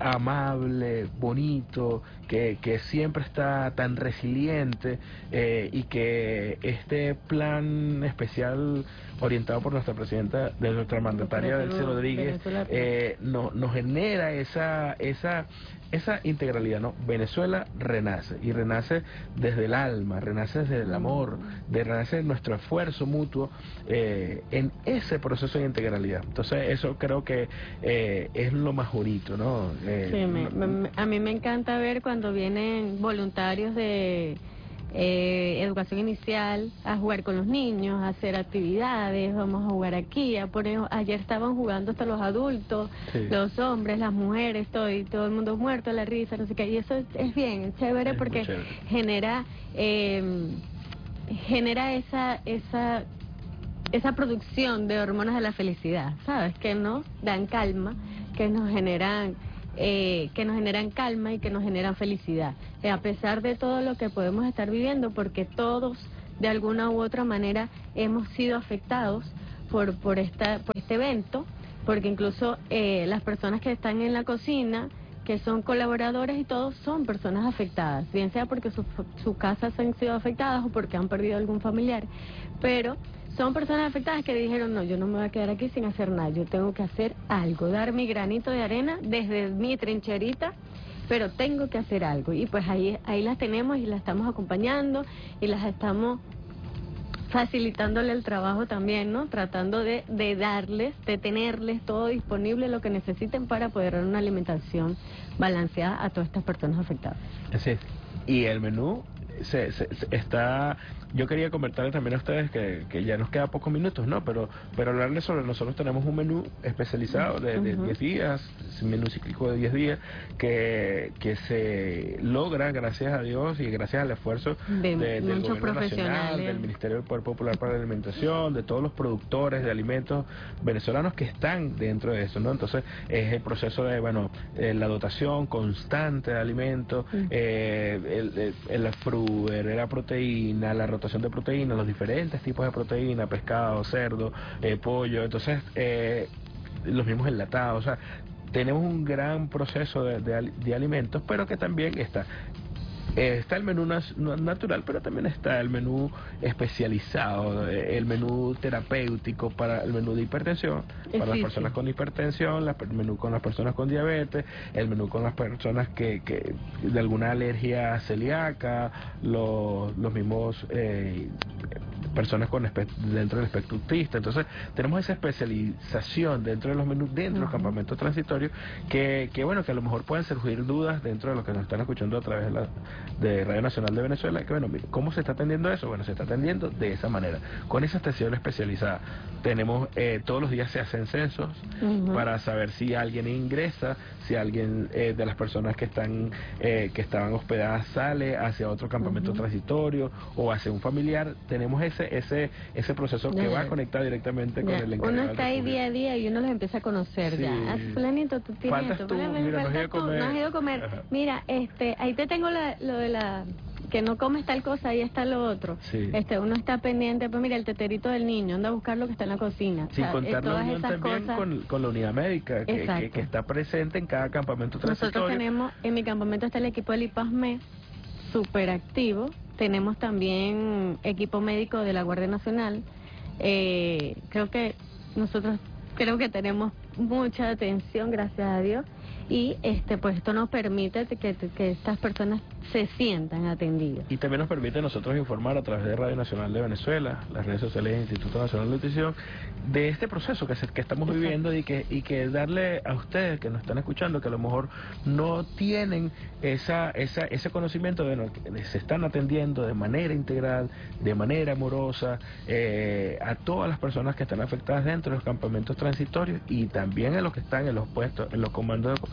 amable, bonito, que, que siempre está tan resiliente, eh, y que este plan especial orientado por nuestra presidenta, de nuestra mandataria Delcy Rodríguez, eh, no, nos genera esa esa esa integralidad, ¿no? Venezuela renace, y renace desde el alma, renace desde el amor, de renace nuestro esfuerzo mutuo eh, en ese proceso de integralidad. Entonces eso creo que eh, es lo más bonito, ¿no? Eh, sí, me, me, a mí me encanta ver cuando vienen voluntarios de eh, educación inicial a jugar con los niños, a hacer actividades, vamos a jugar aquí, a poner, ayer estaban jugando hasta los adultos, sí. Los hombres, las mujeres, todo, y todo el mundo muerto, la risa, no sé qué, y eso es, es bien, es chévere es porque chévere. genera eh, genera esa esa esa producción de hormonas de la felicidad, ¿sabes? Que nos dan calma, que nos generan Eh, que nos generan calma y que nos generan felicidad, eh, a pesar de todo lo que podemos estar viviendo, porque todos de alguna u otra manera hemos sido afectados por por esta por este evento, porque incluso eh, las personas que están en la cocina, que son colaboradores y todos, son personas afectadas, bien sea porque sus su casas han sido afectadas o porque han perdido algún familiar, pero son personas afectadas que dijeron, no, yo no me voy a quedar aquí sin hacer nada, yo tengo que hacer algo, dar mi granito de arena desde mi trincherita, pero tengo que hacer algo. Y pues ahí ahí las tenemos y las estamos acompañando y las estamos facilitándole el trabajo también, ¿no? Tratando de, de darles, de tenerles todo disponible, lo que necesiten para poder dar una alimentación balanceada a todas estas personas afectadas. Así es. Y el menú se, se, se está... Yo quería comentarles también a ustedes que, que ya nos queda pocos minutos, ¿no? Pero pero hablarles sobre, nosotros tenemos un menú especializado de, de uh-huh. diez días, un menú cíclico de diez días, que, que se logra, gracias a Dios y gracias al esfuerzo de, de, del Gobierno Nacional, del Ministerio del Poder Popular para la Alimentación, de todos los productores de alimentos venezolanos que están dentro de eso, ¿no? Entonces es el proceso de, bueno, eh, la dotación constante de alimentos, uh-huh. eh, el, el, el, el fruer, la proteína, la rotación de proteínas, los diferentes tipos de proteína, pescado, cerdo, eh, pollo, entonces eh, los mismos enlatados, o sea, tenemos un gran proceso de, de, de alimentos, pero que también está Eh, está el menú natural, pero también está el menú especializado, el menú terapéutico para el menú de hipertensión, para las personas con hipertensión, la, el menú con las personas con diabetes, el menú con las personas que, que de alguna alergia celíaca, los, los mismos eh, personas con dentro del espectro autista. Entonces tenemos esa especialización dentro de los menús, dentro de los campamentos transitorios, que, que bueno, que a lo mejor pueden surgir dudas dentro de los que nos están escuchando a través de la de Radio Nacional de Venezuela, que bueno, ¿cómo se está atendiendo eso? Bueno, se está atendiendo de esa manera, con esa atención especializada. Tenemos, eh, todos los días se hacen censos uh-huh. para saber si alguien ingresa, si alguien eh, de las personas que están eh, que estaban hospedadas sale hacia otro campamento uh-huh. transitorio o hacia un familiar. Tenemos ese ese ese proceso que yeah. va a conectar directamente yeah. con el encargado. Uno está ahí día a día y uno los empieza a conocer sí. ya. Ah, fulanito, tú tienes faltas tú, mira, nos has ido a comer. No has ido a comer. Ajá. Mira, este, ahí te tengo la, lo de la que no comes tal cosa, ahí está lo otro. Sí. Este, uno está pendiente, pues mira, el teterito del niño, anda a buscar lo que está en la cocina. Sin o sea, contar la unión también cosas... con, con la unidad médica, que, que, que está presente en cada campamento transitorio. Nosotros tenemos, en mi campamento está el equipo del I P A S M E, súper activo. Tenemos también equipo médico de la Guardia Nacional. Eh, creo que nosotros, creo que tenemos mucha atención, gracias a Dios. Y este pues esto nos permite que, que estas personas se sientan atendidas. Y también nos permite a nosotros informar a través de Radio Nacional de Venezuela, las redes sociales del Instituto Nacional de Nutrición, de este proceso que, se, que estamos Exacto. viviendo y que y que darle a ustedes que nos están escuchando, que a lo mejor no tienen esa esa ese conocimiento de que se están atendiendo de manera integral, de manera amorosa, eh, a todas las personas que están afectadas dentro de los campamentos transitorios y también a los que están en los puestos, en los comandos de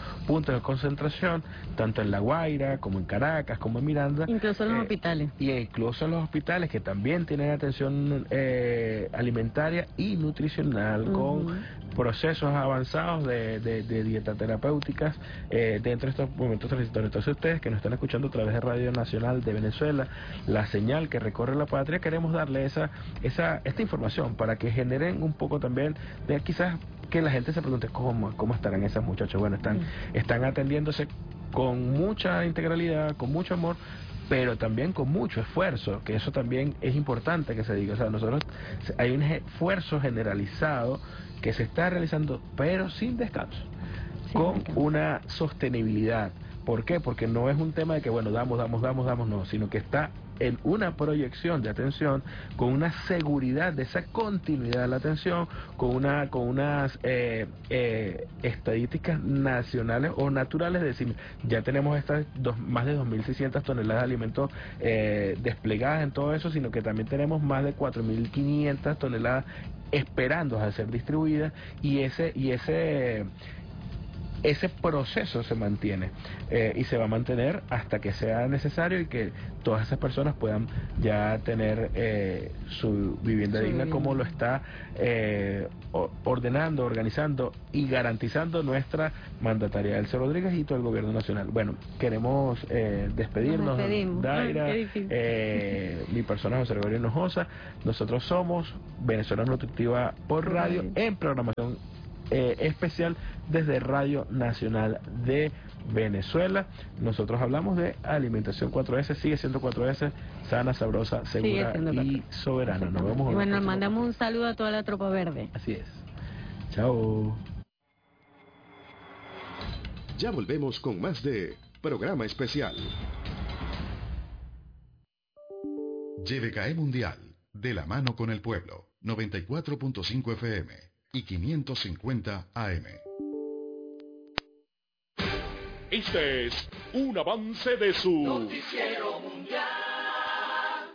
puntos de concentración, tanto en La Guaira, como en Caracas, como en Miranda. Incluso en los eh, hospitales. Y incluso en los hospitales, que también tienen atención eh, alimentaria y nutricional, uh-huh. con procesos avanzados de, de, de dieta terapéuticas eh, dentro de estos momentos transitorios. Entonces ustedes que nos están escuchando a través de Radio Nacional de Venezuela, la señal que recorre la patria, queremos darle esa, esa esta información para que generen un poco también de quizás que la gente se pregunte cómo, cómo estarán esas muchachas. Bueno, están, uh-huh. están atendiéndose con mucha integralidad, con mucho amor, pero también con mucho esfuerzo, que eso también es importante que se diga. O sea, nosotros hay un esfuerzo generalizado que se está realizando, pero sin descanso, sí, con descanso. Una sostenibilidad. ¿Por qué? Porque no es un tema de que, bueno, damos, damos, damos, damos, no, sino que está en una proyección de atención, con una seguridad de esa continuidad de la atención, con una con unas eh, eh, estadísticas nacionales o naturales, es decir, ya tenemos estas dos, más de dos mil seiscientas toneladas de alimentos eh, desplegadas en todo eso, sino que también tenemos más de cuatro mil quinientas toneladas esperando a ser distribuidas, y ese y ese ese proceso se mantiene eh, y se va a mantener hasta que sea necesario y que todas esas personas puedan ya tener eh, su vivienda sí. digna, como lo está eh, ordenando, organizando y garantizando nuestra mandataria Elsa Rodríguez y todo el gobierno nacional. Bueno, queremos eh, despedirnos, Daira, eh, mi persona José Gregorio Hinojosa. Nosotros somos Venezuela Nutritiva por radio, en programación Eh, especial desde Radio Nacional de Venezuela. Nosotros hablamos de alimentación cuatro ese, sigue siendo cuatro ese, sana, sabrosa, segura y soberana. Nos vemos. Y bueno, nos mandamos un saludo a toda la tropa verde. Así es. Chao. Ya volvemos con más de Programa Especial. Y V K E Mundial, de la mano con el pueblo, noventa y cuatro punto cinco F M. Y quinientos cincuenta A M. Este es un avance de su Noticiero Mundial.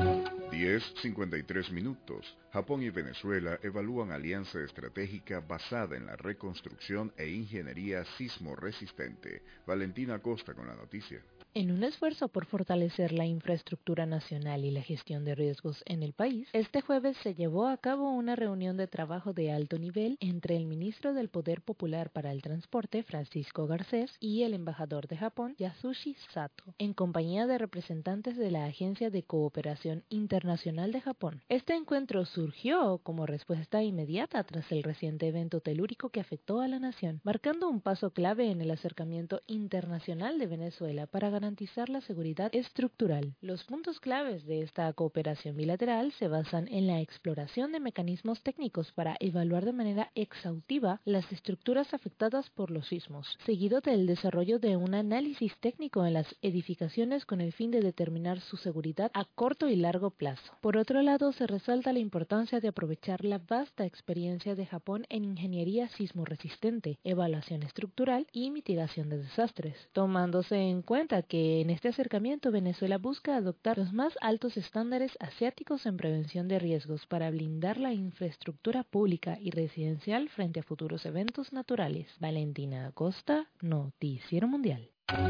diez cincuenta y tres minutos. Japón y Venezuela evalúan alianza estratégica basada en la reconstrucción e ingeniería sismo resistente. Valentina Costa con la noticia. En un esfuerzo por fortalecer la infraestructura nacional y la gestión de riesgos en el país, este jueves se llevó a cabo una reunión de trabajo de alto nivel entre el ministro del Poder Popular para el Transporte, Francisco Garcés, y el embajador de Japón, Yasushi Sato, en compañía de representantes de la Agencia de Cooperación Internacional de Japón. Este encuentro surgió como respuesta inmediata tras el reciente evento telúrico que afectó a la nación, marcando un paso clave en el acercamiento internacional de Venezuela para garantizar garantizar la seguridad estructural. Los puntos claves de esta cooperación bilateral se basan en la exploración de mecanismos técnicos para evaluar de manera exhaustiva las estructuras afectadas por los sismos, seguido del desarrollo de un análisis técnico en las edificaciones con el fin de determinar su seguridad a corto y largo plazo. Por otro lado, se resalta la importancia de aprovechar la vasta experiencia de Japón en ingeniería sismo resistente, evaluación estructural y mitigación de desastres, tomándose en cuenta que que en este acercamiento Venezuela busca adoptar los más altos estándares asiáticos en prevención de riesgos para blindar la infraestructura pública y residencial frente a futuros eventos naturales. Valentina Acosta, Noticiero Mundial.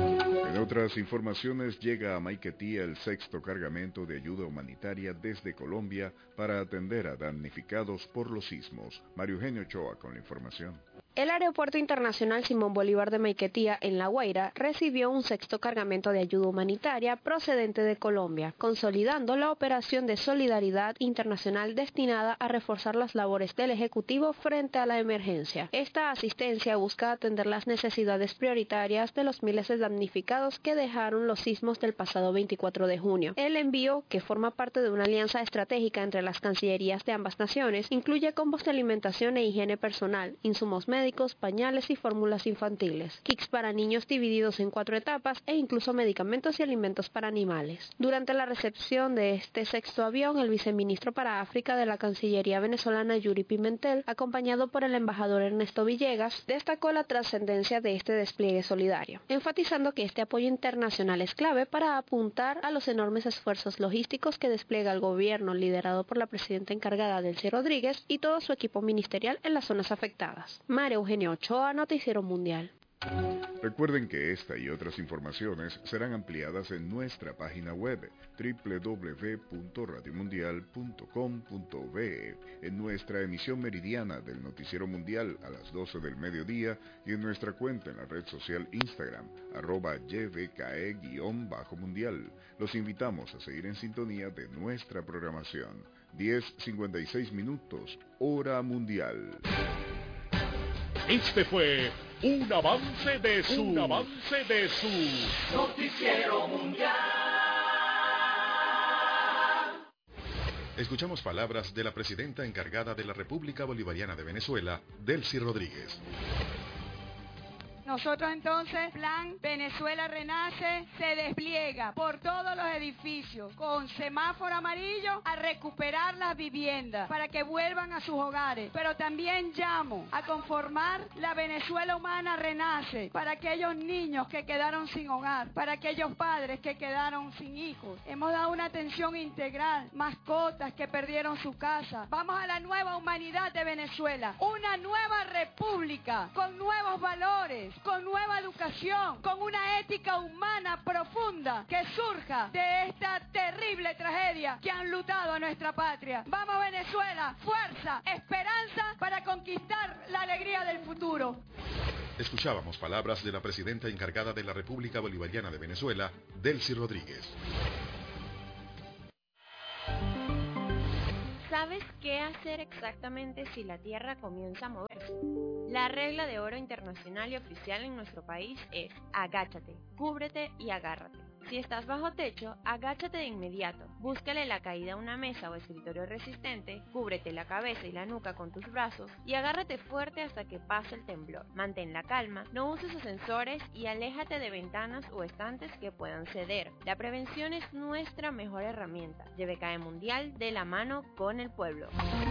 En otras informaciones, llega a Maiquetía el sexto cargamento de ayuda humanitaria desde Colombia para atender a damnificados por los sismos. Mario Eugenio Ochoa con la información. El Aeropuerto Internacional Simón Bolívar de Maiquetía, en La Guaira, recibió un sexto cargamento de ayuda humanitaria procedente de Colombia, consolidando la operación de solidaridad internacional destinada a reforzar las labores del Ejecutivo frente a la emergencia. Esta asistencia busca atender las necesidades prioritarias de los miles de damnificados que dejaron los sismos del pasado veinticuatro de junio. El envío, que forma parte de una alianza estratégica entre las cancillerías de ambas naciones, incluye combos de alimentación e higiene personal, insumos médicos, pañales y fórmulas infantiles, kits para niños divididos en cuatro etapas e incluso medicamentos y alimentos para animales. Durante la recepción de este sexto avión, el viceministro para África de la Cancillería venezolana Yuri Pimentel, acompañado por el embajador Ernesto Villegas, destacó la trascendencia de este despliegue solidario, enfatizando que este apoyo internacional es clave para apuntar a los enormes esfuerzos logísticos que despliega el gobierno liderado por la presidenta encargada Delcy Rodríguez y todo su equipo ministerial en las zonas afectadas. Mario Eugenio Ochoa, Noticiero Mundial. Recuerden que esta y otras informaciones serán ampliadas en nuestra página web doble u doble u doble u punto radio mundial punto com punto be, en nuestra emisión meridiana del Noticiero Mundial a las doce del mediodía y en nuestra cuenta en la red social Instagram, arroba Y B K E-mundial. Los invitamos a seguir en sintonía de nuestra programación. diez cincuenta y seis minutos, hora mundial. Este fue un avance de su, un avance de su Noticiero Mundial. Escuchamos palabras de la presidenta encargada de la República Bolivariana de Venezuela, Delcy Rodríguez. Nosotros entonces, Plan Venezuela Renace se despliega por todos los edificios con semáforo amarillo a recuperar las viviendas para que vuelvan a sus hogares. Pero también llamo a conformar la Venezuela Humana Renace para aquellos niños que quedaron sin hogar, para aquellos padres que quedaron sin hijos. Hemos dado una atención integral, mascotas que perdieron su casa. Vamos a la nueva humanidad de Venezuela, una nueva república con nuevos valores, con nueva educación, con una ética humana profunda que surja de esta terrible tragedia que han lutado a nuestra patria. Vamos Venezuela, fuerza, esperanza para conquistar la alegría del futuro. Escuchábamos palabras de la presidenta encargada de la República Bolivariana de Venezuela, Delcy Rodríguez. ¿Sabes qué hacer exactamente si la Tierra comienza a moverse? La regla de oro internacional y oficial en nuestro país es agáchate, cúbrete y agárrate. Si estás bajo techo, agáchate de inmediato, búscale la caída a una mesa o escritorio resistente, cúbrete la cabeza y la nuca con tus brazos y agárrate fuerte hasta que pase el temblor. Mantén la calma, no uses ascensores y aléjate de ventanas o estantes que puedan ceder. La prevención es nuestra mejor herramienta. Y B K E Mundial, de la mano con el pueblo.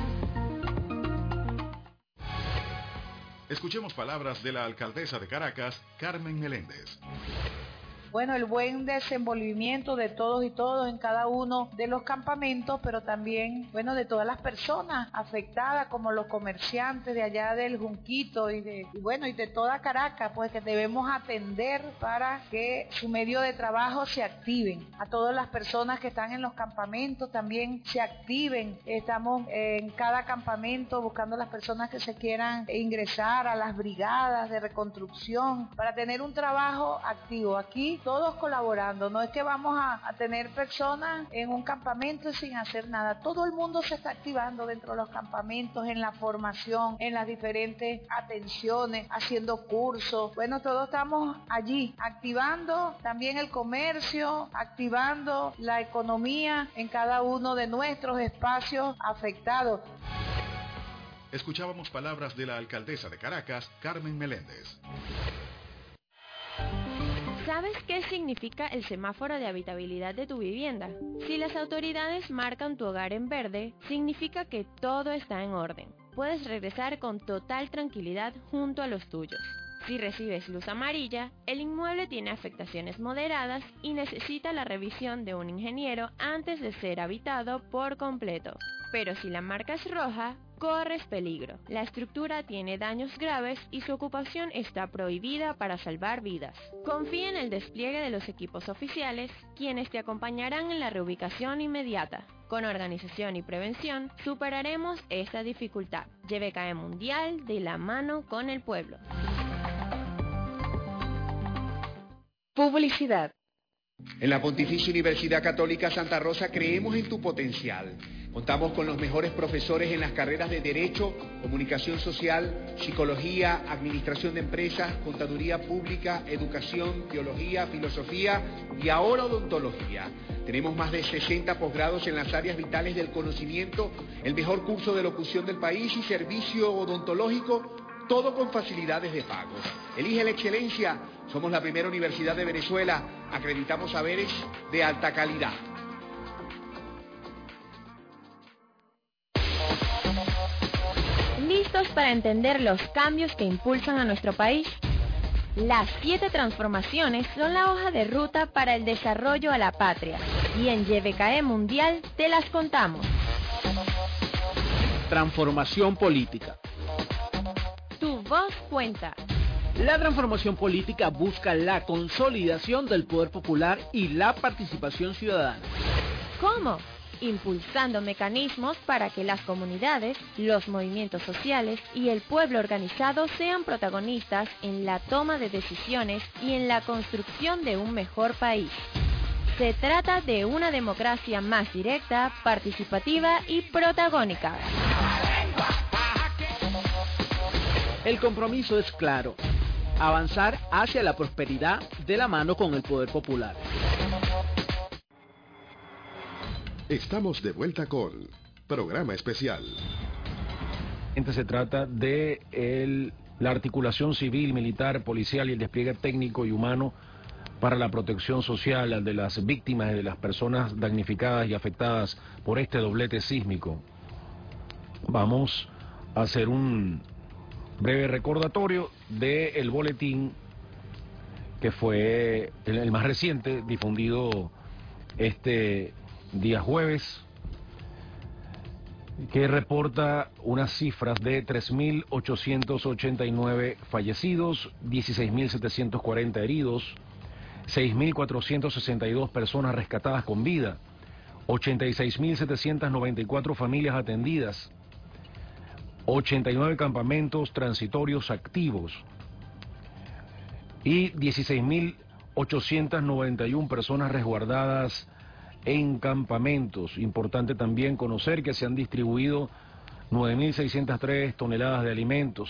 Escuchemos palabras de la alcaldesa de Caracas, Carmen Meléndez. Bueno, el buen desenvolvimiento de todos y todos en cada uno de los campamentos, pero también, bueno, de todas las personas afectadas, como los comerciantes de allá del Junquito y de, y bueno, y de toda Caracas, pues que debemos atender para que su medio de trabajo se activen. A todas las personas que están en los campamentos también se activen. Estamos en cada campamento buscando las personas que se quieran ingresar a las brigadas de reconstrucción para tener un trabajo activo. Aquí todos colaborando, no es que vamos a, a tener personas en un campamento sin hacer nada, todo el mundo se está activando dentro de los campamentos, en la formación, en las diferentes atenciones, haciendo cursos, bueno, todos estamos allí, activando también el comercio, activando la economía en cada uno de nuestros espacios afectados. Escuchábamos palabras de la alcaldesa de Caracas, Carmen Meléndez. ¿Sabes qué significa el semáforo de habitabilidad de tu vivienda? Si las autoridades marcan tu hogar en verde, significa que todo está en orden. Puedes regresar con total tranquilidad junto a los tuyos. Si recibes luz amarilla, el inmueble tiene afectaciones moderadas y necesita la revisión de un ingeniero antes de ser habitado por completo. Pero si la marca es roja, corres peligro. La estructura tiene daños graves y su ocupación está prohibida para salvar vidas. Confía en el despliegue de los equipos oficiales, quienes te acompañarán en la reubicación inmediata. Con organización y prevención, superaremos esta dificultad. Y B K E Mundial, de la mano con el pueblo. Publicidad. En la Pontificia Universidad Católica Santa Rosa creemos en tu potencial. Contamos con los mejores profesores en las carreras de Derecho, Comunicación Social, Psicología, Administración de Empresas, Contaduría Pública, Educación, Teología, Filosofía y ahora Odontología. Tenemos más de sesenta posgrados en las áreas vitales del conocimiento, el mejor curso de locución del país y servicio odontológico, todo con facilidades de pago. Elige la excelencia. Somos la primera universidad de Venezuela. Acreditamos saberes de alta calidad. ¿Listos para entender los cambios que impulsan a nuestro país? Las siete transformaciones son la hoja de ruta para el desarrollo a la patria. Y en Y B K E Mundial te las contamos. Transformación política. Tu voz cuenta. La transformación política busca la consolidación del poder popular y la participación ciudadana. ¿Cómo? Impulsando mecanismos para que las comunidades, los movimientos sociales y el pueblo organizado sean protagonistas en la toma de decisiones y en la construcción de un mejor país. Se trata de una democracia más directa, participativa y protagónica. El compromiso es claro: avanzar hacia la prosperidad de la mano con el poder popular. Estamos de vuelta con Programa Especial. Se trata de el, la articulación civil, militar, policial y el despliegue técnico y humano para la protección social de las víctimas y de las personas damnificadas y afectadas por este doblete sísmico. Vamos a hacer un breve recordatorio del boletín que fue el, el más reciente, difundido este día jueves, que reporta unas cifras de tres mil ochocientos ochenta y nueve fallecidos, dieciséis mil setecientos cuarenta heridos, seis mil cuatrocientos sesenta y dos personas rescatadas con vida, ochenta y seis mil setecientos noventa y cuatro familias atendidas, ochenta y nueve campamentos transitorios activos y dieciséis mil ochocientos noventa y una personas resguardadas en campamentos. Importante también conocer que se han distribuido nueve mil seiscientas tres toneladas de alimentos.